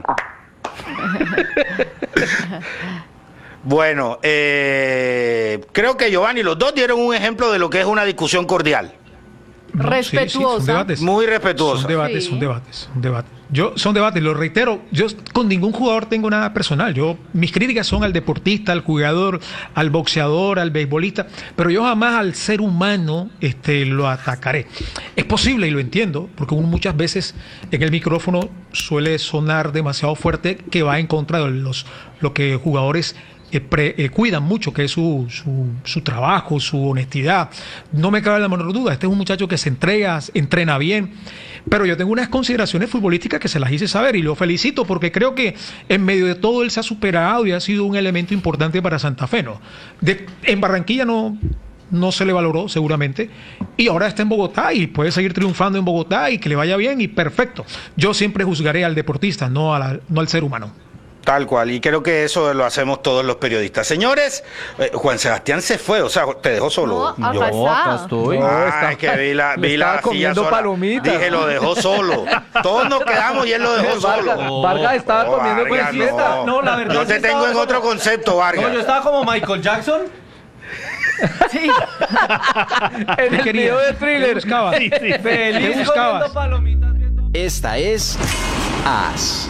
Bueno, eh, creo que Giovanni, los dos dieron un ejemplo de lo que es una discusión cordial. Respetuosa. Sí, sí, son debates. Muy respetuosa. Son debates, sí. son debates, son debates. Yo, son debates, lo reitero, yo con ningún jugador tengo nada personal. Yo, mis críticas son al deportista, al jugador, al boxeador, al beisbolista, pero yo jamás al ser humano este, lo atacaré. Es posible, y lo entiendo, porque uno muchas veces en el micrófono suele sonar demasiado fuerte, que va en contra de los, lo que jugadores Eh, pre, eh, cuidan mucho, que es su, su, su trabajo, su honestidad. No me cabe la menor duda, este es un muchacho que se entrega, entrena bien, pero yo tengo unas consideraciones futbolísticas que se las hice saber, y lo felicito porque creo que en medio de todo él se ha superado y ha sido un elemento importante para Santa Fe, ¿no? De, en Barranquilla no, no se le valoró seguramente, y ahora está en Bogotá y puede seguir triunfando en Bogotá y que le vaya bien, y perfecto. Yo siempre juzgaré al deportista, no, a la, no al ser humano. Tal cual, y creo que eso lo hacemos todos los periodistas. Señores, eh, Juan Sebastián se fue, o sea, te dejó solo. No, Yo acá estoy. Ah, No, está, es que vi la, vi la comiendo silla sola. palomitas. Dije, lo dejó solo. Todos nos quedamos y él lo dejó Vargas, solo. Vargas estaba No, comiendo Vargas, panceta. no. No, la verdad Yo es te que tengo estaba en otro como- concepto, Vargas. No, yo estaba como Michael Jackson. Sí. En el quería? video de ¿Qué Thriller. buscabas? Sí, sí. ¿Qué Feliz buscabas? comiendo palomitas viendo... Esta es As.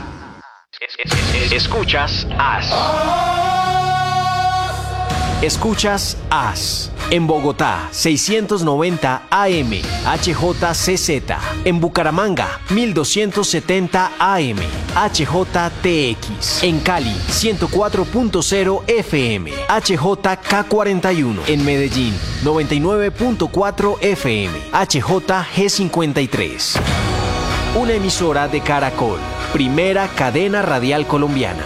Escuchas As. Escuchas As. En Bogotá, seiscientos noventa A M, H J C Z. En Bucaramanga, mil doscientos setenta A M, H J T X. En Cali, ciento cuatro punto cero F M, H J K cuarenta y uno. En Medellín, noventa y nueve punto cuatro F M, H J G cincuenta y tres. Una emisora de Caracol, primera cadena radial colombiana.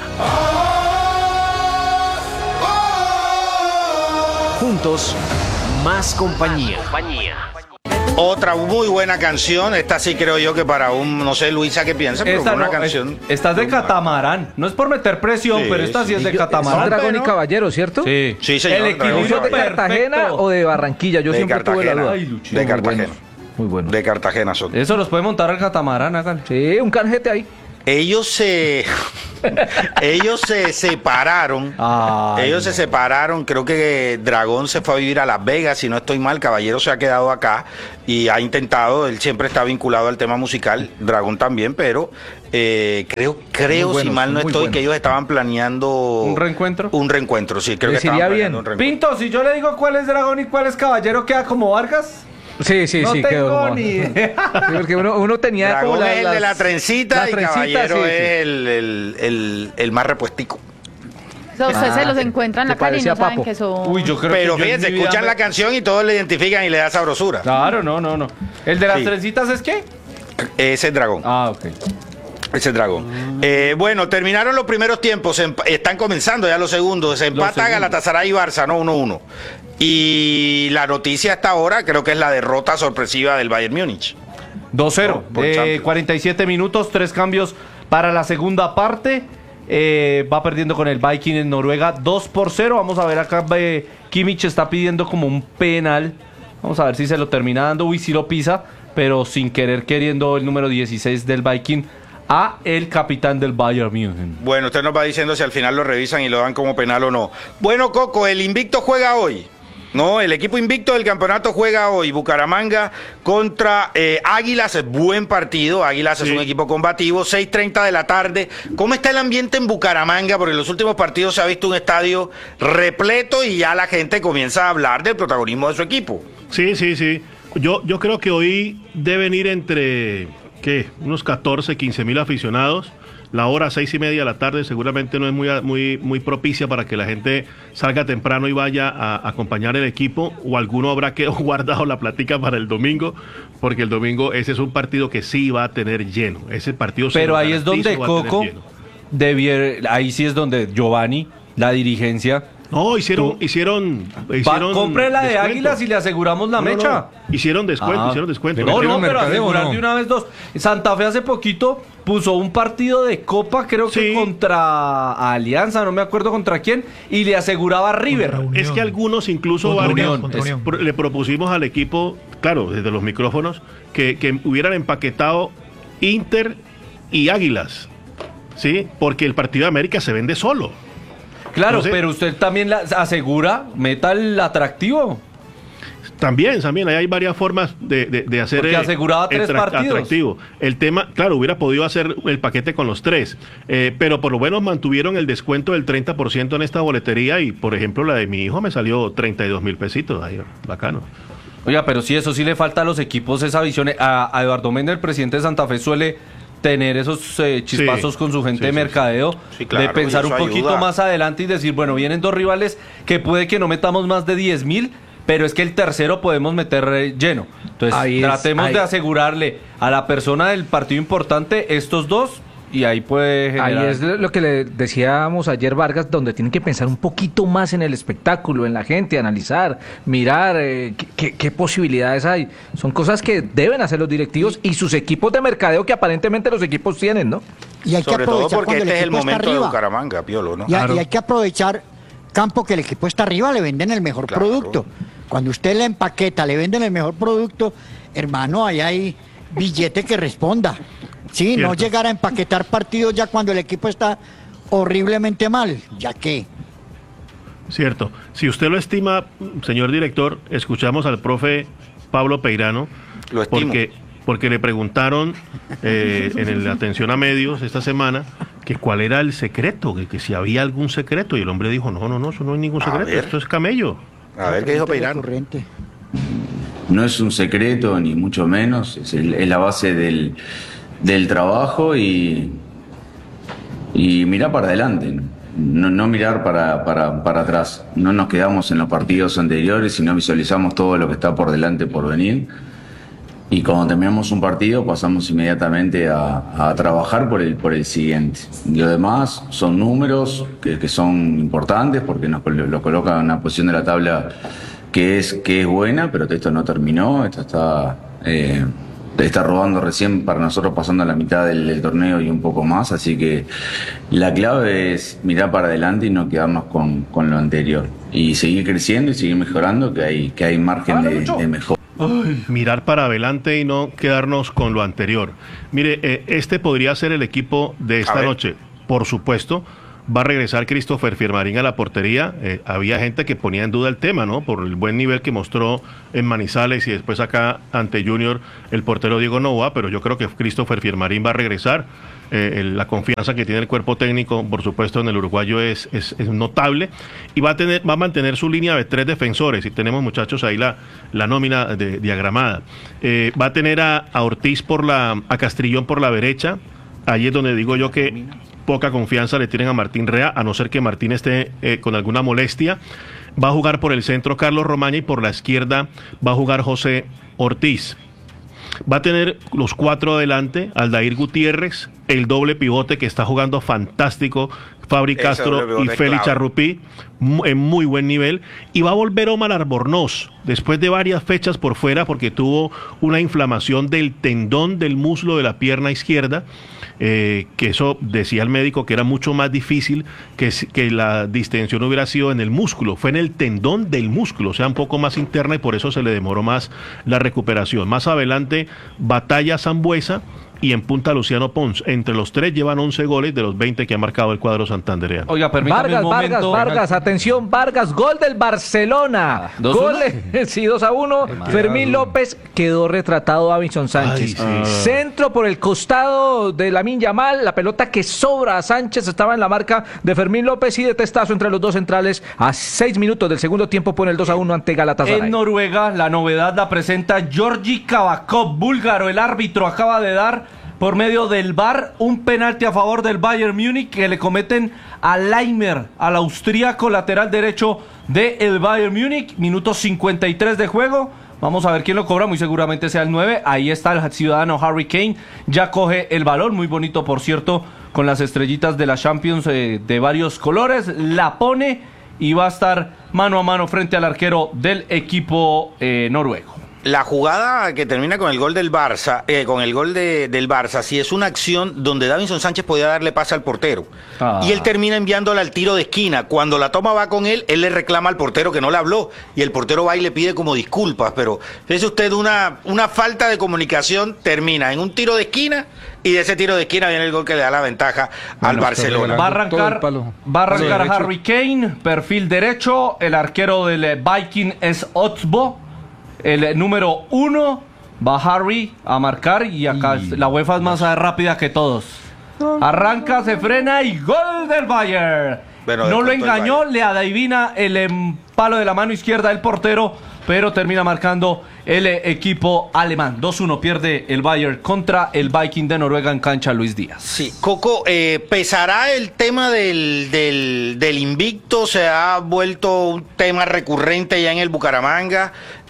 Juntos, más compañía. Otra muy buena canción. Esta sí creo yo que para un, no sé, Luisa, ¿qué piensa? Pero esta una no, canción. Es, esta es de catamarán. No es por meter presión, Sí, pero esta sí, sí. es de Yo- catamarán. es Dragón y pero- Caballero, ¿cierto? Sí. Sí, señor, El Dragón y ¿Ellos de equilibrio Cartagena perfecto. o de Barranquilla? Yo De siempre tuve la Cartagena. duda. Ay, Lucho. De Muy Cartagena. buenos, Muy bueno. De Cartagena son. Eso los puede montar el catamarán, hágale. Sí, un canjete ahí. Ellos se ellos se separaron. Ay, ellos se no. separaron. Creo que Dragón se fue a vivir a Las Vegas, si no estoy mal. Caballero se ha quedado acá y ha intentado. Él siempre está vinculado al tema musical. Dragón también, pero eh, creo, creo Muy buenos, si mal no muy estoy, buenos. que ellos estaban planeando ¿Un reencuentro? Un reencuentro, sí, creo que Les estaban iría planeando bien. un reencuentro. Pinto, si yo le digo cuál es dragón y cuál es caballero, ¿queda como Vargas? Sí, sí, no sí. tengo quedó como- ni idea. Sí, porque uno, uno tenía Dragón como es el las- de la trencita las y trencitas, Caballero sí, sí. es el, el, el, el más repuestico. O sea, ustedes Ah, se los sí. encuentran en Se la calle y parecía no a saben Papo. que son... Uy, yo creo Pero que yo en fíjense, mi vida escuchan me- la canción y todos le identifican y le da sabrosura. Claro, no, no, no. ¿El de las Sí. trencitas es qué? Ese es Dragón. Ah, ok. Ese es Dragón. Eh, bueno, terminaron los primeros tiempos. emp- Están comenzando ya los segundos. Se empata segundos. Galatasaray y Barça, ¿no? uno uno. Y la noticia hasta ahora creo que es la derrota sorpresiva del Bayern Múnich. dos cero. No, por Eh, Champions. cuarenta y siete minutos, tres cambios para la segunda parte. Eh, va perdiendo con el Viking en Noruega dos por cero. Vamos a ver acá. eh, Kimmich está pidiendo como un penal. Vamos a ver si se lo termina dando. Uy, si lo pisa, pero sin querer queriendo el número dieciséis del Viking a el capitán del Bayern München. Bueno, usted nos va diciendo si al final lo revisan y lo dan como penal o no. Bueno, Coco, el invicto juega hoy. No, el equipo invicto del campeonato juega hoy. Bucaramanga contra eh, Águilas. Es buen partido. Águilas Sí. es un equipo combativo. seis treinta de la tarde. ¿Cómo está el ambiente en Bucaramanga? Porque en los últimos partidos se ha visto un estadio repleto y ya la gente comienza a hablar del protagonismo de su equipo. Sí, sí, sí. Yo, yo creo que hoy deben ir entre, ¿qué? Unos catorce, quince mil aficionados. La hora seis y media de la tarde seguramente no es muy, muy, muy propicia para que la gente salga temprano y vaya a, a acompañar el equipo, o alguno habrá que guardado la platica para el domingo, porque el domingo ese es un partido que sí va a tener lleno. Ese partido se Pero lo ahí es donde garantizo, va a tener Coco lleno. debiera, ahí sí es donde Giovanni, la dirigencia, No, hicieron, Tú- hicieron, va, hicieron compre la de descuento. Águilas y le aseguramos la No, no, mecha. no. Hicieron descuento, Ah. hicieron descuento. ¿Le No, metieron no, pero mercadeo o asegurar no? de una vez dos. Santa Fe hace poquito puso un partido de Copa, creo que Sí. contra Alianza, no me acuerdo contra quién, y le aseguraba a River. Contra Unión. Es que algunos, incluso Contra Vargas, Unión, contra es- Unión. pro- le propusimos al equipo, claro, desde los micrófonos, que, que hubieran empaquetado Inter y Águilas, ¿sí? Porque el partido de América se vende solo. Claro, Entonces- pero usted también la asegura, meta el atractivo. También, también, ahí hay varias formas de, de- de hacer Porque aseguraba tres atrac- partidos. atractivo. El tema, claro, hubiera podido hacer el paquete con los tres, eh, pero por lo menos mantuvieron el descuento del treinta por ciento en esta boletería y, por ejemplo, la de mi hijo me salió treinta y dos mil pesitos, ahí, bacano. Oiga, pero sí, eso sí le falta a los equipos esa visión. A, a Eduardo Méndez, el presidente de Santa Fe, suele tener esos eh, chispazos Sí, con su gente sí, de sí, mercadeo, Sí, claro, de pensar y un eso poquito ayuda. más adelante y decir, bueno, vienen dos rivales que puede que no metamos más de diez mil, pero es que el tercero podemos meter eh, lleno. Entonces, Ahí es, tratemos ahí. de asegurarle a la persona del partido importante estos dos y ahí puede generar... Ahí es lo que le decíamos ayer, Vargas, donde tienen que pensar un poquito más en el espectáculo, en la gente, analizar, mirar eh, qué, qué- qué posibilidades hay. Son cosas que deben hacer los directivos y sus equipos de mercadeo que aparentemente los equipos tienen, ¿no? Y hay que Sobre todo aprovechar porque cuando este es el equipo está momento de arriba. Bucaramanga, Piolo, ¿no? Y, hay- y hay que aprovechar, Campo, que el equipo está arriba, le venden el mejor Claro. producto. Cuando usted le empaqueta, le venden el mejor producto, hermano, ahí hay billete que responda. Sí, no Cierto. llegar a empaquetar partidos ya cuando el equipo está horriblemente mal, ya que... Cierto. Si usted lo estima, señor director, escuchamos al profe Pablo Peirano, Lo estimo. porque, porque le preguntaron eh, en el atención a medios esta semana que cuál era el secreto, que, que si había algún secreto, y el hombre dijo, no, no, no, eso no hay ningún A secreto, ver. esto es camello. A ver qué dijo Peirano. Corriente. No es un secreto, ni mucho menos, es, el- es la base del, del trabajo y, y mirar para adelante, no, no mirar para, para, para atrás. No nos quedamos en los partidos anteriores, sino visualizamos todo lo que está por delante, por venir. Y cuando terminamos un partido pasamos inmediatamente a, a trabajar por el, por el siguiente. Lo demás son números que, que son importantes porque nos col- lo colocan en una posición de la tabla que es, que es buena, pero esto no terminó, esto está, eh, está robando recién para nosotros pasando a la mitad del, del torneo y un poco más, así que la clave es mirar para adelante y no quedarnos con, con lo anterior, y seguir creciendo y seguir mejorando, que hay, que hay margen de, de mejora. Ay, mirar para adelante y no quedarnos con lo anterior. Mire, eh, este podría ser el equipo de esta noche, por supuesto. Va a regresar Christopher Fiermarín a la portería. Eh, había gente que ponía en duda el tema, ¿no? Por el buen nivel que mostró en Manizales y después acá ante Junior el portero Diego Novoa, pero yo creo que Christopher Fiermarín va a regresar. Eh, el, la confianza que tiene el cuerpo técnico, por supuesto, en el uruguayo es, es, es notable, y va a tener, va a mantener su línea de tres defensores, y tenemos, muchachos, ahí la, la nómina de, diagramada. Eh, va a tener a, a Ortiz por la, a Castrillón por la derecha. Ahí es donde digo yo que poca confianza le tienen a Martín Rea, a no ser que Martín esté eh, con alguna molestia. Va a jugar por el centro Carlos Romaña y por la izquierda va a jugar José Ortiz. Va a tener los cuatro adelante, Aldair Gutiérrez, el doble pivote que está jugando fantástico, Fabri Castro y Félix Charrupí, en muy buen nivel, y va a volver Omar Albornoz después de varias fechas por fuera porque tuvo una inflamación del tendón del muslo de la pierna izquierda, eh, que eso decía el médico que era mucho más difícil que, que la distensión hubiera sido en el músculo, fue en el tendón del músculo, o sea, un poco más interna, y por eso se le demoró más la recuperación. Más adelante, Batalla Sambuesa y en punta Luciano Pons. Entre los tres llevan once goles de los veinte que ha marcado el cuadro santandereano. Oiga, permítame Vargas, un momento. Vargas, Vargas, atención, Vargas, gol del Barcelona. Ah, gol de, sí, dos a uno. Fermín López quedó retratado a Davinson Sánchez. Ay, sí. Centro por el costado de Lamine Yamal, la pelota que sobra a Sánchez estaba en la marca de Fermín López, y de testazo entre los dos centrales a seis minutos del segundo tiempo pone el dos a uno ante Galatasaray. En Noruega, la novedad la presenta Georgi Kavakov, búlgaro. El árbitro acaba de dar por medio del V A R un penalti a favor del Bayern Múnich que le cometen a Leimer, al austríaco lateral derecho del Bayern Múnich. Minuto cincuenta y tres de juego. Vamos a ver quién lo cobra, muy seguramente sea el nueve. Ahí está el ciudadano Harry Kane, ya coge el balón, muy bonito por cierto, con las estrellitas de la Champions eh, de varios colores. La pone y va a estar mano a mano frente al arquero del equipo eh, noruego. La jugada que termina con el gol del Barça, eh, con el gol de, del Barça, sí es una acción donde Davinson Sánchez podía darle pase al portero. Ah. Y él termina enviándola al tiro de esquina. Cuando la toma va con él, él le reclama al portero que no le habló. Y el portero va y le pide como disculpas. Pero fíjese usted, una, una falta de comunicación termina en un tiro de esquina, y de ese tiro de esquina viene el gol que le da la ventaja bueno, al Barcelona. Va a arrancar, va a arrancar sí, Harry Kane, perfil derecho. El arquero del Viking es Otsbo. El número uno va Harry a marcar, y acá y... la UEFA es más rápida que todos. Arranca, se frena y gol del Bayern. Bueno, no lo engañó, le adivina el palo de la mano izquierda del portero, pero termina marcando el equipo alemán. dos uno pierde el Bayern contra el Viking de Noruega en cancha Luis Díaz. Sí, Coco, eh, ¿pesará el tema del, del, del invicto? Se ha vuelto un tema recurrente ya en el Bucaramanga.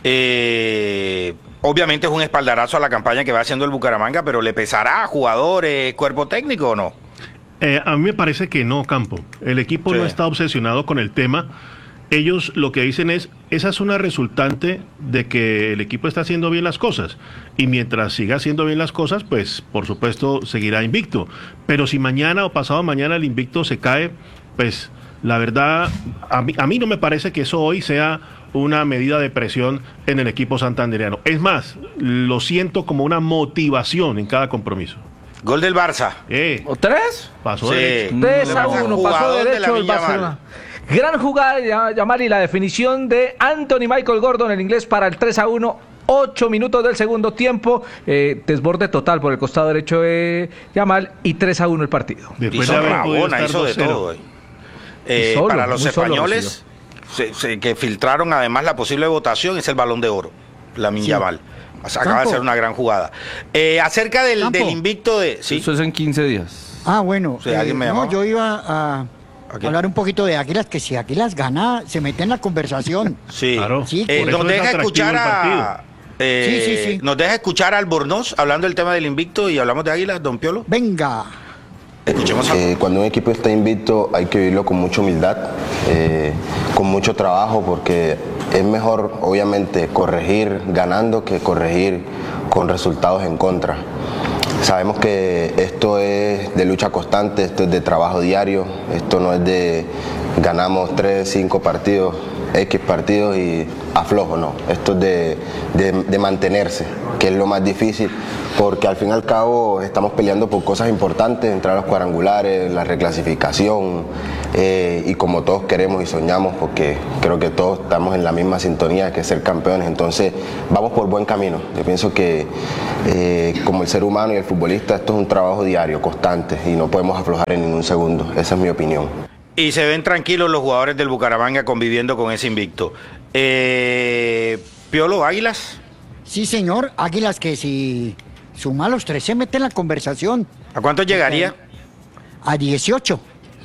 Eh, obviamente es un espaldarazo a la campaña que va haciendo el Bucaramanga, pero ¿le pesará a jugadores, cuerpo técnico o no? Eh, a mí me parece que no, Campo. El equipo sí. no está obsesionado con el tema. Ellos lo que dicen es, esa es una resultante de que el equipo está haciendo bien las cosas, y mientras siga haciendo bien las cosas, pues por supuesto seguirá invicto. Pero si mañana o pasado mañana el invicto se cae, pues la verdad, a mí, a mí no me parece que eso hoy sea una medida de presión en el equipo santandereano. Es más, lo siento como una motivación en cada compromiso. Gol del Barça. Eh, ¿O tres? Pasó sí. derecho. tres a uno, pasó derecho el Barcelona. Gran jugada, Yamal, y la definición de Anthony Michael Gordon, el inglés, para el tres a uno. Ocho minutos del segundo tiempo, eh, desborde total por el costado derecho de Yamal, y tres a uno el partido. Después de haber podido estar hizo de todo. Eh, solo, para los españoles, se, se, que filtraron además la posible votación, es el Balón de Oro, Lamine sí. Yamal. Acaba Campo. de ser una gran jugada. Eh, acerca del, del invicto de... ¿sí? Eso es en quince días. Ah, bueno. Sí, eh, no, yo iba a... Okay. Hablar un poquito de Águilas, que si Águilas gana, se mete en la conversación. Sí, claro. Sí, eh, nos deja escuchar a... Eh, sí, sí, sí. Nos deja escuchar a Albornoz hablando del tema del invicto, y hablamos de Águilas, don Piolo. Venga. Escuchemos a... eh, cuando un equipo está invicto hay que vivirlo con mucha humildad, eh, con mucho trabajo, porque es mejor obviamente corregir ganando que corregir con resultados en contra. Sabemos que esto es de lucha constante, esto es de trabajo diario, esto no es de ganamos tres, cinco partidos, X partidos y aflojo, no. Esto es de, de, de mantenerse, que es lo más difícil, porque al fin y al cabo estamos peleando por cosas importantes, entrar a los cuadrangulares, la reclasificación, eh, y como todos queremos y soñamos, porque creo que todos estamos en la misma sintonía, que es ser campeones, entonces vamos por buen camino. Yo pienso que eh, como el ser humano y el futbolista, esto es un trabajo diario, constante, y no podemos aflojar en ningún segundo, esa es mi opinión. Y se ven tranquilos los jugadores del Bucaramanga conviviendo con ese invicto. Eh, Piolo, ¿Águilas? Sí, señor, Águilas que si suma los tres se mete en la conversación. ¿A cuánto llegaría? A dieciocho.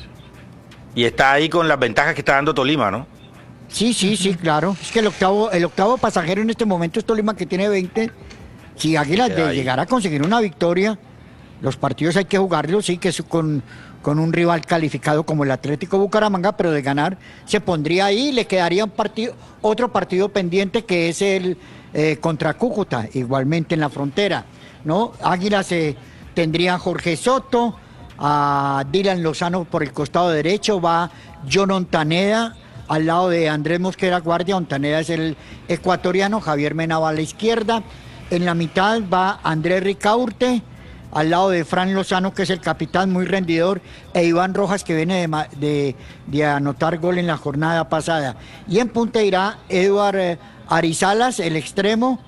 Y está ahí con las ventajas que está dando Tolima, ¿no? Sí, sí, sí, claro. Es que el octavo, el octavo pasajero en este momento es Tolima, que tiene veinte. Si Águilas de llegar a conseguir una victoria, los partidos hay que jugarlos, sí, que es con... con un rival calificado como el Atlético Bucaramanga, pero de ganar se pondría ahí, le quedaría un partido, otro partido pendiente, que es el eh, contra Cúcuta, igualmente en la frontera, ¿no? Águilas eh, tendría a Jorge Soto, a Dylan Lozano por el costado derecho, va John Ontaneda al lado de Andrés Mosquera Guardia, Ontaneda es el ecuatoriano, Javier Mena va a la izquierda, en la mitad va Andrés Ricaurte, al lado de Fran Lozano, que es el capitán, muy rendidor, e Iván Rojas, que viene de, de, de anotar gol en la jornada pasada. Y en punta irá Eduard eh, Arizalas, el extremo,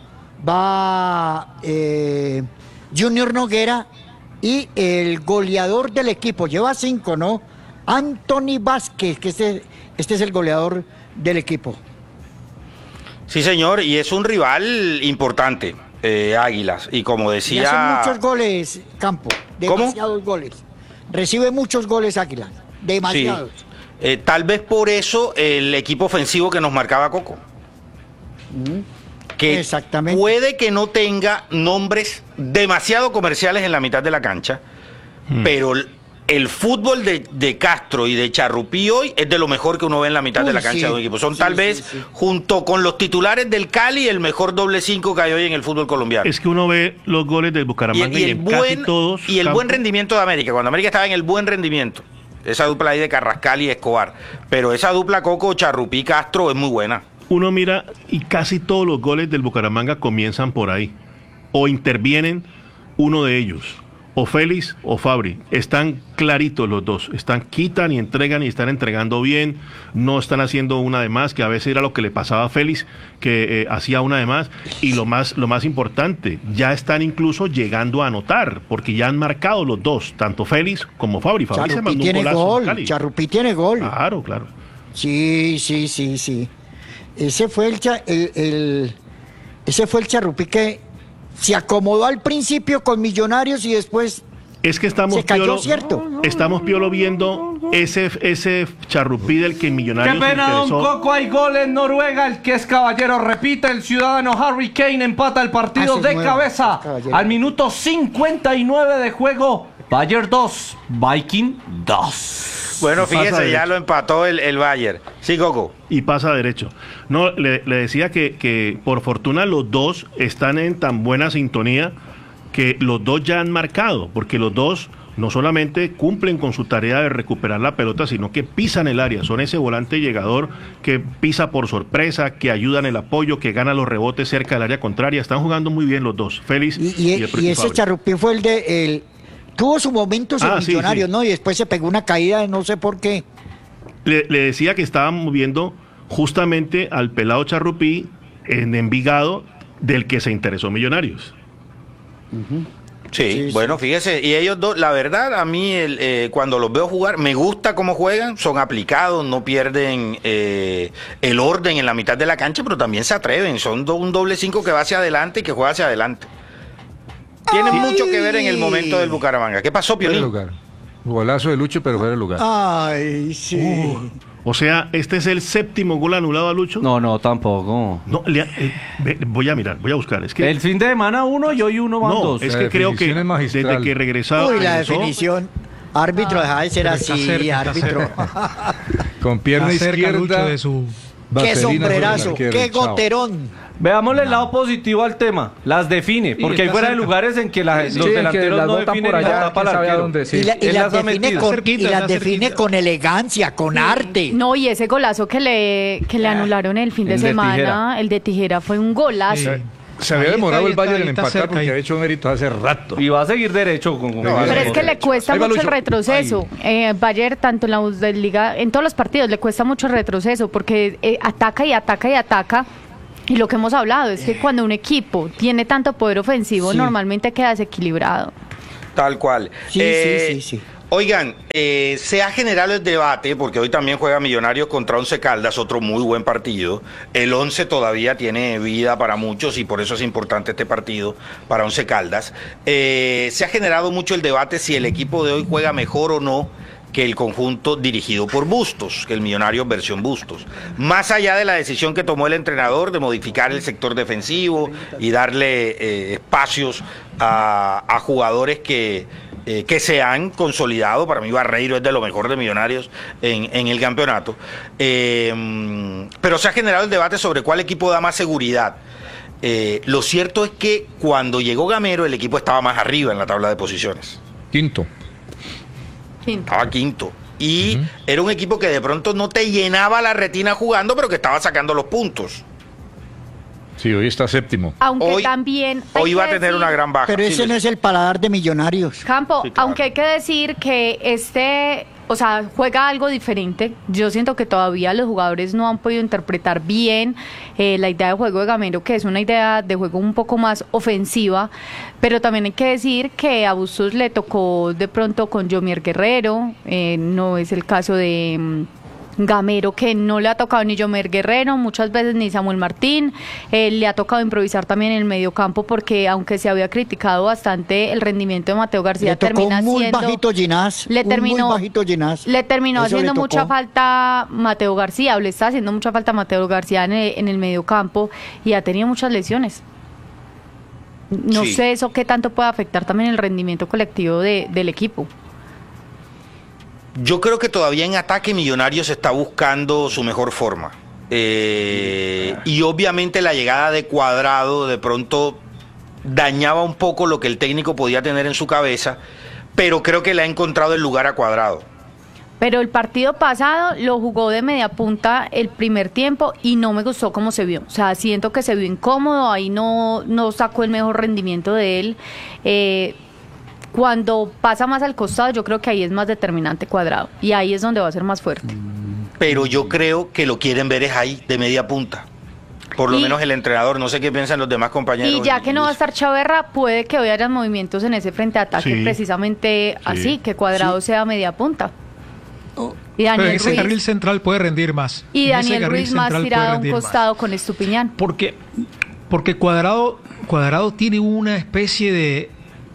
va eh, Junior Noguera, y el goleador del equipo, lleva cinco, ¿no? Anthony Vázquez, que este, este es el goleador del equipo. Sí, señor, y es un rival importante. Eh, Águilas, y como decía... Y hace muchos goles, Campo, demasiados ¿Cómo? goles. Recibe muchos goles Águilas, demasiados. Sí. Eh, tal vez por eso el equipo ofensivo que nos marcaba Coco. Mm. Que Exactamente. Puede que no tenga nombres demasiado comerciales en la mitad de la cancha, mm. pero el fútbol de, de Castro y de Charrupí hoy es de lo mejor que uno ve en la mitad Uy, de la cancha sí. de un equipo. Son sí, tal vez, sí, sí. junto con los titulares del Cali, el mejor doble cinco que hay hoy en el fútbol colombiano. Es que uno ve los goles del Bucaramanga y, y, y el en buen, casi todos y el campos. buen rendimiento de América, cuando América estaba en el buen rendimiento. Esa dupla ahí de Carrascal y Escobar. Pero esa dupla Coco, Charrupí, Castro es muy buena. Uno mira y casi todos los goles del Bucaramanga comienzan por ahí. O intervienen uno de ellos. O Félix o Fabri, están claritos los dos, están quitan y entregan y están entregando bien, no están haciendo una de más, que a veces era lo que le pasaba a Félix, que eh, hacía una de más, y lo más, lo más importante, ya están incluso llegando a anotar, porque ya han marcado los dos, tanto Félix como Fabri. Fabri Charrupí tiene gol, Charrupí tiene gol. Claro, claro. Sí, sí, sí, sí. Ese fue el, el, el ese fue el Charrupí que se acomodó al principio con Millonarios y después es que estamos se cayó, Piolo, ¿cierto? Estamos Piolo viendo ese, ese Charrupí del que Millonarios Qué pena, interesó. don Coco, hay gol en Noruega, el que es caballero repite, el ciudadano Harry Kane empata el partido de nuevo, cabeza al minuto cincuenta y nueve de juego. Bayern dos, Viking dos. Bueno, fíjese, ya lo empató el, el Bayern. Sí, Coco. Y pasa derecho. No, le, le decía que, que por fortuna los dos están en tan buena sintonía que los dos ya han marcado, porque los dos no solamente cumplen con su tarea de recuperar la pelota, sino que pisan el área. Son ese volante llegador que pisa por sorpresa, que ayuda en el apoyo, que gana los rebotes cerca del área contraria. Están jugando muy bien los dos, Félix y, y, y, el y ese Charrupí fue el de... El... Tuvo sus momentos ah, en sí, Millonarios, sí. ¿no? Y después se pegó una caída, no sé por qué. Le, le decía que estábamos viendo justamente al pelado Charrupí en Envigado, del que se interesó Millonarios. Uh-huh. Sí, sí, bueno, fíjese, y ellos dos, la verdad, a mí el, eh, cuando los veo jugar, me gusta cómo juegan, son aplicados, no pierden eh, el orden en la mitad de la cancha, pero también se atreven, son do, un doble cinco que va hacia adelante y que juega hacia adelante. Tiene mucho que ver en el momento del Bucaramanga. ¿Qué pasó, Piolín? Lugar. Golazo de Lucho, pero fuera de lugar. Ay, sí. Uh, o sea, ¿este es el séptimo gol anulado a Lucho? No, no, tampoco. No, le, eh, voy a mirar, voy a buscar. Es que, el fin de semana uno y hoy uno van no, dos. es que creo que es desde que regresaba... Uy, la regresó, definición. Árbitro, ah, deja de ser así, cerca, árbitro. Con pierna izquierda. De su... Qué sombrerazo, qué goterón. Veámosle el lado positivo al tema. Las define, porque sí, hay fuera cerca. de lugares en que la, sí, los delanteros que no definen por allá, y la tapa al arquero. Dónde, sí. Y, la, y las, las define, con, cerquita, y las define con elegancia, con sí. arte. No, y ese golazo que le, que le anularon el fin de el semana, de el de Tijera, fue un golazo. Sí. Se había demorado el Bayern en empatar cerca, porque había hecho méritos hace rato. Y va a seguir derecho. Con, con no, pero es que derecho. le cuesta mucho el retroceso. Eh, Bayern, tanto en la Bundesliga, en todos los partidos, le cuesta mucho el retroceso porque eh, ataca y ataca y ataca. Y lo que hemos hablado es que cuando un equipo tiene tanto poder ofensivo, sí. normalmente queda desequilibrado. Tal cual. Sí, eh, sí, sí, sí. Oigan, eh, se ha generado el debate, porque hoy también juega Millonarios contra Once Caldas, otro muy buen partido. El Once todavía tiene vida para muchos y por eso es importante este partido para Once Caldas. Eh, se ha generado mucho el debate si el equipo de hoy juega mejor o no que el conjunto dirigido por Bustos, que el Millonarios versión Bustos. Más allá de la decisión que tomó el entrenador de modificar el sector defensivo y darle eh, espacios a, a jugadores que... Eh, que se han consolidado. Para mí Barreiro es de lo mejor de Millonarios en, en el campeonato, eh, pero se ha generado el debate sobre cuál equipo da más seguridad. Eh, lo cierto es que cuando llegó Gamero el equipo estaba más arriba en la tabla de posiciones. Quinto. Quinto. Estaba quinto. Y uh-huh. era un equipo que de pronto no te llenaba la retina jugando, pero que estaba sacando los puntos. Sí, hoy está séptimo. Aunque hoy, también hoy va a tener decir, una gran baja. Pero ese sí, no es el paladar de Millonarios. Campo, sí, claro. Aunque hay que decir que este, o sea, juega algo diferente. Yo siento que todavía los jugadores no han podido interpretar bien eh, la idea de juego de Gamero, que es una idea de juego un poco más ofensiva. Pero también hay que decir que a Bustos le tocó de pronto con Yomier Guerrero. Eh, no es el caso de... Gamero, que no le ha tocado ni Yomer Guerrero, muchas veces ni Samuel Martín. Eh, le ha tocado improvisar también en el mediocampo, porque aunque se había criticado bastante el rendimiento de Mateo García, le tocó termina muy siendo bajito Ginás, le terminó muy bajito Ginás. le terminó Eso haciendo le mucha falta Mateo García, o le está haciendo mucha falta Mateo García en el, en el mediocampo, y ha tenido muchas lesiones. No sí. sé eso qué tanto puede afectar también el rendimiento colectivo de, del equipo. Yo creo que todavía en ataque Millonarios está buscando su mejor forma. Eh, y obviamente la llegada de Cuadrado de pronto dañaba un poco lo que el técnico podía tener en su cabeza, pero creo que le ha encontrado el lugar a Cuadrado. Pero el partido pasado lo jugó de media punta el primer tiempo y no me gustó cómo se vio. O sea, siento que se vio incómodo, ahí no, no sacó el mejor rendimiento de él. Eh, Cuando pasa más al costado, yo creo que ahí es más determinante Cuadrado. Y ahí es donde va a ser más fuerte. Pero yo creo que lo quieren ver es ahí, de media punta. Por lo y, menos el entrenador. No sé qué piensan los demás compañeros. Y ya que no va a estar Chaverra, puede que hoy haya movimientos en ese frente de ataque, sí, sí. precisamente así, que Cuadrado sí. sea media punta. Oh. Y Daniel Pero ese Ruiz, carril central puede rendir más. Y Daniel Ruiz más tirado a un costado más. Con Estupiñán. Porque, porque Cuadrado, Cuadrado tiene una especie de...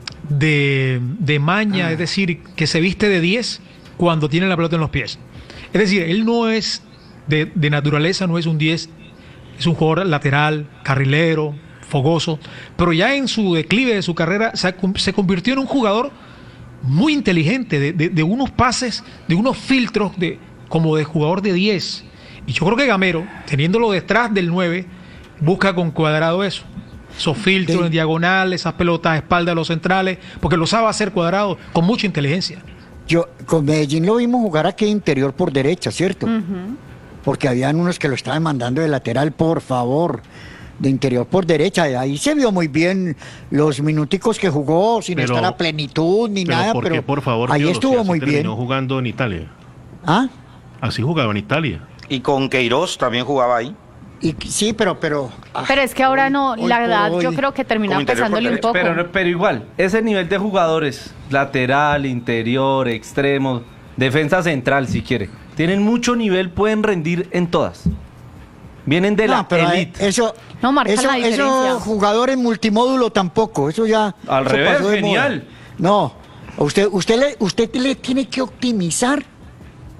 De, de maña, ah. es decir, que se viste de diez cuando tiene la pelota en los pies. Es decir, él no es de, de naturaleza, no es un diez, es un jugador lateral, carrilero, fogoso, pero ya en su declive de su carrera se, se convirtió en un jugador muy inteligente, de, de, de unos pases, de unos filtros de, como de jugador de diez. Y yo creo que Gamero, teniéndolo detrás del nueve, busca con Cuadrado eso. Esos filtros de... en diagonal, esas pelotas a espalda de los centrales, porque lo sabe hacer Cuadrado con mucha inteligencia. Yo con Medellín lo vimos jugar aquí interior por derecha, ¿cierto? Uh-huh. Porque habían unos que lo estaban mandando de lateral, por favor, de interior por derecha. Ahí se vio muy bien los minuticos que jugó, sin pero, estar a plenitud ni pero nada, porque, pero por favor, ahí Dios, estuvo si muy bien. Terminó jugando en Italia. ¿Ah? Así jugaba en Italia. Y con Queiroz también jugaba ahí. Y, sí, pero... Pero, ah, pero es que ahora no, hoy, la verdad, yo creo que termina pesándole un poco. Pero, pero igual, ese nivel de jugadores, lateral, interior, extremo, defensa central, si quiere, tienen mucho nivel, pueden rendir en todas. Vienen de no, la elite. Eso, no marca eso, la diferencia. Esos jugadores multimódulo tampoco, eso ya... Al eso revés, genial. No, usted, usted, le, usted le tiene que optimizar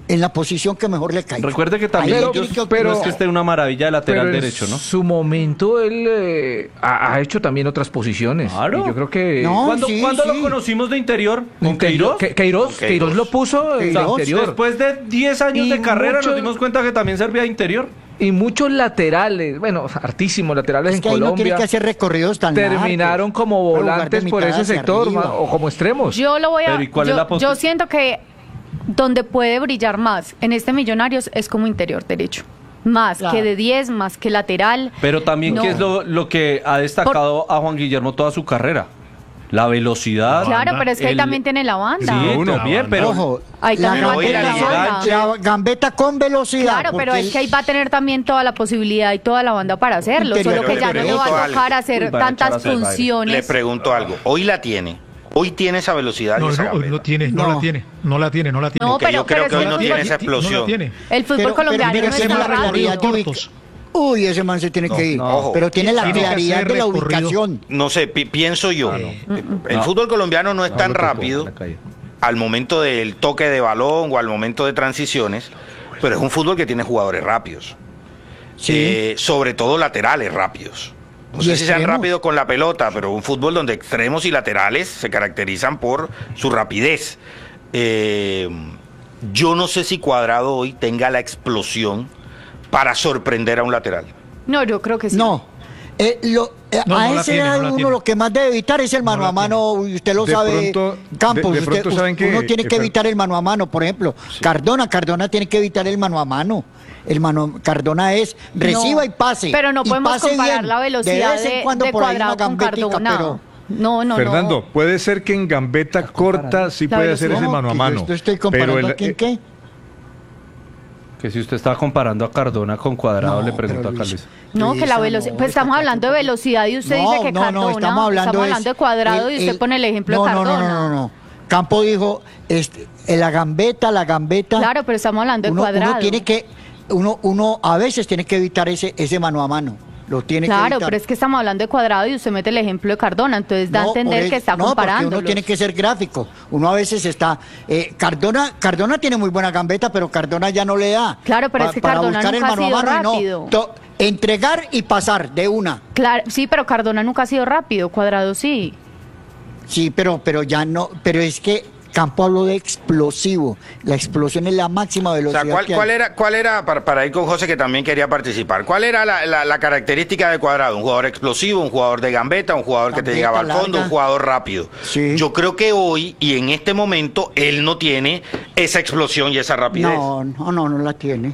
en la posición que mejor le caiga. Recuerde que también Ahí ellos, que pero, no es que esté una maravilla de lateral derecho, ¿no? En su momento él eh, ha, ha hecho también otras posiciones. Claro. Y yo creo que... No, ¿Cuándo, sí, ¿cuándo sí. lo conocimos de interior? ¿Con Queiroz? Queiroz? Queiroz, Queiroz lo puso en Queiroz, interior. Después de diez años Y de carrera mucho- nos dimos cuenta que también servía de interior. Y muchos laterales, bueno, hartísimos laterales Es en que ahí no Colombia. tiene que hacer recorridos tan terminaron largos. como Puede jugar de volantes por mitad ese hacia sector arriba. ma- o como extremos. Yo lo voy a. Pero, ¿y cuál yo, es la posi- yo siento que donde puede brillar más en este Millonarios es como interior derecho. Más Claro. que de diez, más que lateral. Pero también, No. ¿qué es lo, lo que ha destacado a Juan Guillermo toda su carrera? La velocidad. Claro, pero es que ahí el- también tiene la banda. Sí, uno. también, pero... Ojo, Ahí la también va a tener la gambeta, banda. la gambeta con velocidad. Claro, pero porque es que ahí va a tener también toda la posibilidad y toda la banda para hacerlo. Interior, Solo que le ya no le va pregunto a algo. tocar hacer Uy, van a echar a tantas hacer baile. funciones. Le pregunto algo. Hoy la tiene. Hoy tiene esa velocidad. y No, esa no, hoy gambeta. no tiene, no, No. la tiene, no la tiene, no la tiene. No, Porque pero- yo creo pero que es hoy que no no tiene tiene- esa explosión. No la tiene. El fútbol Pero- colombiano pero mira no que es tan la realidad rápido. de ubica- Uy, ese man se tiene que ir. no. Pero tiene la Tiene que claridad hacer de la recorrido. ubicación. No sé, pi- pienso yo. Ah, El fútbol colombiano no es tan lo tocó, rápido la caída. al momento del toque de balón o al momento de transiciones, pero es un fútbol que tiene jugadores rápidos. Sí. Eh, sobre todo laterales rápidos. No Y sé si sean extremos. rápidos con la pelota, pero un fútbol donde extremos y laterales se caracterizan por su rapidez. Eh, yo no sé si Cuadrado hoy tenga la explosión para sorprender a un lateral. No, yo creo que sí. No. Eh, lo- eh, No, a no la esa tiene, edad no la uno tiene. lo que más debe evitar es el mano la a mano, y usted lo De sabe, pronto- Campos. de- de usted- pronto saben que- uno tiene que eh, evitar el mano a mano, por ejemplo. Cardona, Cardona tiene que evitar el mano a mano. El mano Cardona es reciba No, y pase. Pero no y podemos pase comparar bien. la velocidad vez en de, cuando de por ahí una Cuadrado con gambetica, Cardona. pero- No, no, Fernando, no. puede ser que en gambeta corta sí La puede hacer velocidad. ese mano a que mano. Yo estoy comparando pero el- a quién eh, qué. Que si usted está comparando a Cardona con Cuadrado, No, le pregunto pero a Luis, Carlos. No, que la Luisa, velocidad. no, Pues estamos está hablando de tampoco- velocidad y usted No, dice que no, Cardona. no, estamos hablando, es de Cuadrado el- y usted el- pone el ejemplo no, de no, Cardona. No, no, no, no. Campo dijo, este, en la gambeta, la gambeta. Claro, pero estamos hablando de uno, Cuadrado. uno tiene que, uno, uno a veces tiene que evitar ese, ese mano a mano. Lo tiene que Claro, evitar. pero es que estamos hablando de Cuadrado y usted mete el ejemplo de Cardona, entonces da a No, entender por que el- está no, porque comparando. uno tiene que ser gráfico. Uno a veces está. eh, Cardona, Cardona tiene muy buena gambeta, pero Cardona ya no le da. Claro, pero Pa- es que para Cardona buscar el nunca ha mano a sido mano y no. rápido. To- entregar y pasar de una. Claro, sí, pero Cardona nunca ha sido rápido, Cuadrado sí. Sí, pero, pero ya no. Pero es que Campo habló de explosivo. La explosión es la máxima O velocidad. sea, ¿cuál, que hay. cuál era, cuál era para, para ir con José, que también quería participar? ¿Cuál era la, la- la característica de Cuadrado? ¿Un jugador explosivo, un jugador de gambeta, un jugador que te Gambeta llegaba al fondo, larga. un jugador rápido? Sí. Yo creo que hoy y en este momento él no tiene esa explosión y esa rapidez. No, no, no, no la tiene.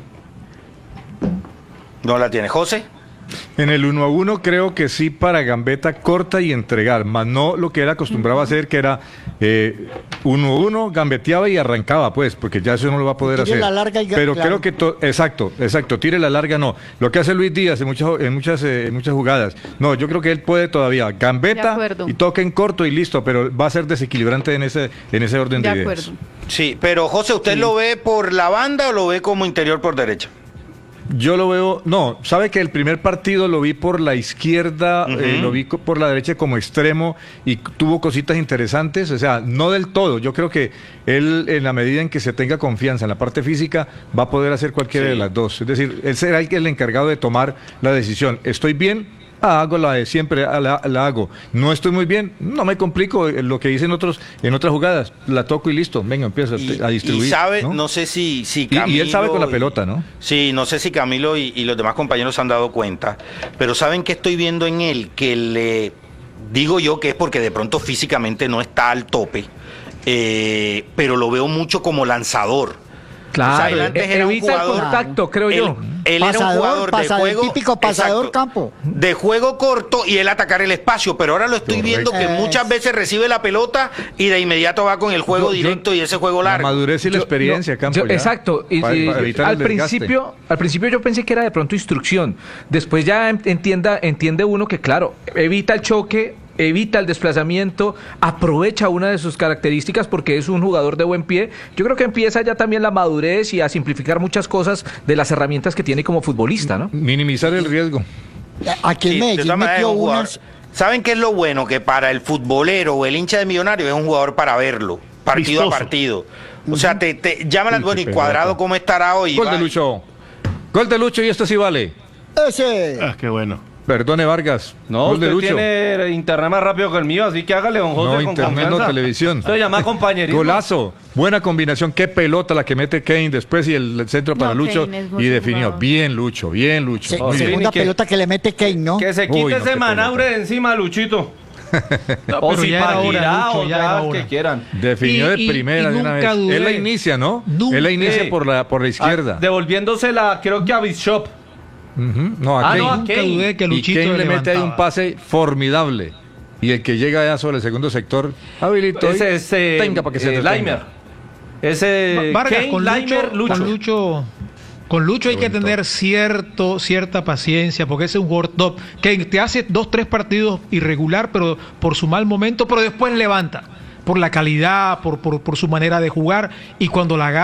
¿No la tiene José? En el uno a uno creo que sí para gambeta corta y entregar, más no lo que él acostumbraba a hacer, que era eh, uno a uno, gambeteaba y arrancaba, pues, porque ya eso no lo va a poder Tire hacer. la larga y ga- Pero claro. creo que, to- exacto, exacto, tire la larga no. Lo que hace Luis Díaz en muchas, en muchas, eh, en muchas jugadas, no, yo creo que él puede todavía De gambeta acuerdo. y toque en corto y listo, pero va a ser desequilibrante en ese, en ese orden de, De ideas. acuerdo. Sí, pero José, ¿usted lo ve por la banda o lo ve como interior por derecha? Yo lo veo, no, sabe que el primer partido lo vi por la izquierda, Ujú. eh, lo vi co- por la derecha como extremo y c- tuvo cositas interesantes, o sea, no del todo. Yo creo que él, en la medida en que se tenga confianza en la parte física, va a poder hacer cualquiera Sí. de las dos. Es decir, él será el, que- el encargado de tomar la decisión. ¿Estoy bien? Ah, hago la de siempre, ah, la, la hago. No estoy muy bien, no me complico, eh, lo que dicen otros en otras jugadas, la toco y listo, venga, empiezo a- Y, a distribuir. y sabe, no, ¿no? sé si, si Y- y Camilo... él sabe con la y- pelota, ¿no? Sí, no sé si Camilo y, y los demás compañeros se han dado cuenta, pero ¿saben qué estoy viendo en él? Que le digo yo que es porque de pronto físicamente no está al tope, eh, pero lo veo mucho como lanzador. Claro, O sea, él antes e- era un evita el jugador- contacto, creo Él, yo. él era un Pasador, jugador de pasador, juego... típico pasador, Campo. De juego corto y él atacar el espacio, pero ahora lo estoy viendo que Es- muchas veces recibe la pelota y de inmediato va con el juego Yo- yo- directo y ese juego La largo. madurez y la Yo- experiencia, yo- Campo. yo- ya. exacto. Y, Pa- y- para evitar al el desgaste. principio, al principio yo pensé que era de pronto instrucción. Después ya en- entienda, entiende uno que claro, evita el choque, evita el desplazamiento, aprovecha una de sus características porque es un jugador de buen pie. Yo creo que empieza ya también la madurez y a simplificar muchas cosas de las herramientas que tiene como futbolista, ¿no? Minimizar el riesgo. Aquí Sí, en de Medellín todas maneras, metió es un jugador- unas. ¿Saben qué es lo bueno? Que para el futbolero o el hincha de Millonarios es un jugador para verlo, partido Vistoso. a partido. O sea, te, te llaman, bueno, y Cuadrado, ¿cómo estará hoy? Gol de Lucho. Gol de Lucho y esto sí vale. Ese. Ah, qué bueno. Perdone, Vargas. No, Gol de usted Lucho. tiene internet más rápido que el mío, así que hágale, don José, No, con internet confianza. no, televisión. Esto se llama compañerismo. Golazo. Buena combinación. Qué pelota la que mete Kane después y el centro para No, Lucho. Kane es muy Y definió. jugador. Bien, Lucho. Bien, Lucho. Se- Muy bien. segunda que- pelota que le mete Kane, ¿no? Que se quite Uy, no, ese qué manaure de encima, Luchito. No, O pero si ya era para hora, girar, Lucho, o ya ya era el hora. que quieran. Definió Y- de y- primera y de una vez. nunca dudé. Él la inicia, ¿no? Nunca. Él la inicia Sí. por la, por la izquierda. Ah, devolviéndosela, creo que a Bishop. Ujú. No, a Ah, Kane. no, a Nunca Kane. dudé que Y Luchito Kane le mete ahí un levantaba. pase formidable. Y el que llega ya sobre el segundo sector, habilitó. y Ese es eh, tenga para que se eh, detenga. Laimer. Ese Vargas, Kane, con Laimer, Lucho, Lucho. con Lucho, con Lucho hay que bonito. tener cierto, cierta paciencia, porque ese es un jugador top, que te hace dos, tres partidos irregular, pero por su mal momento, pero después levanta, por la calidad, por, por, por su manera de jugar, y cuando la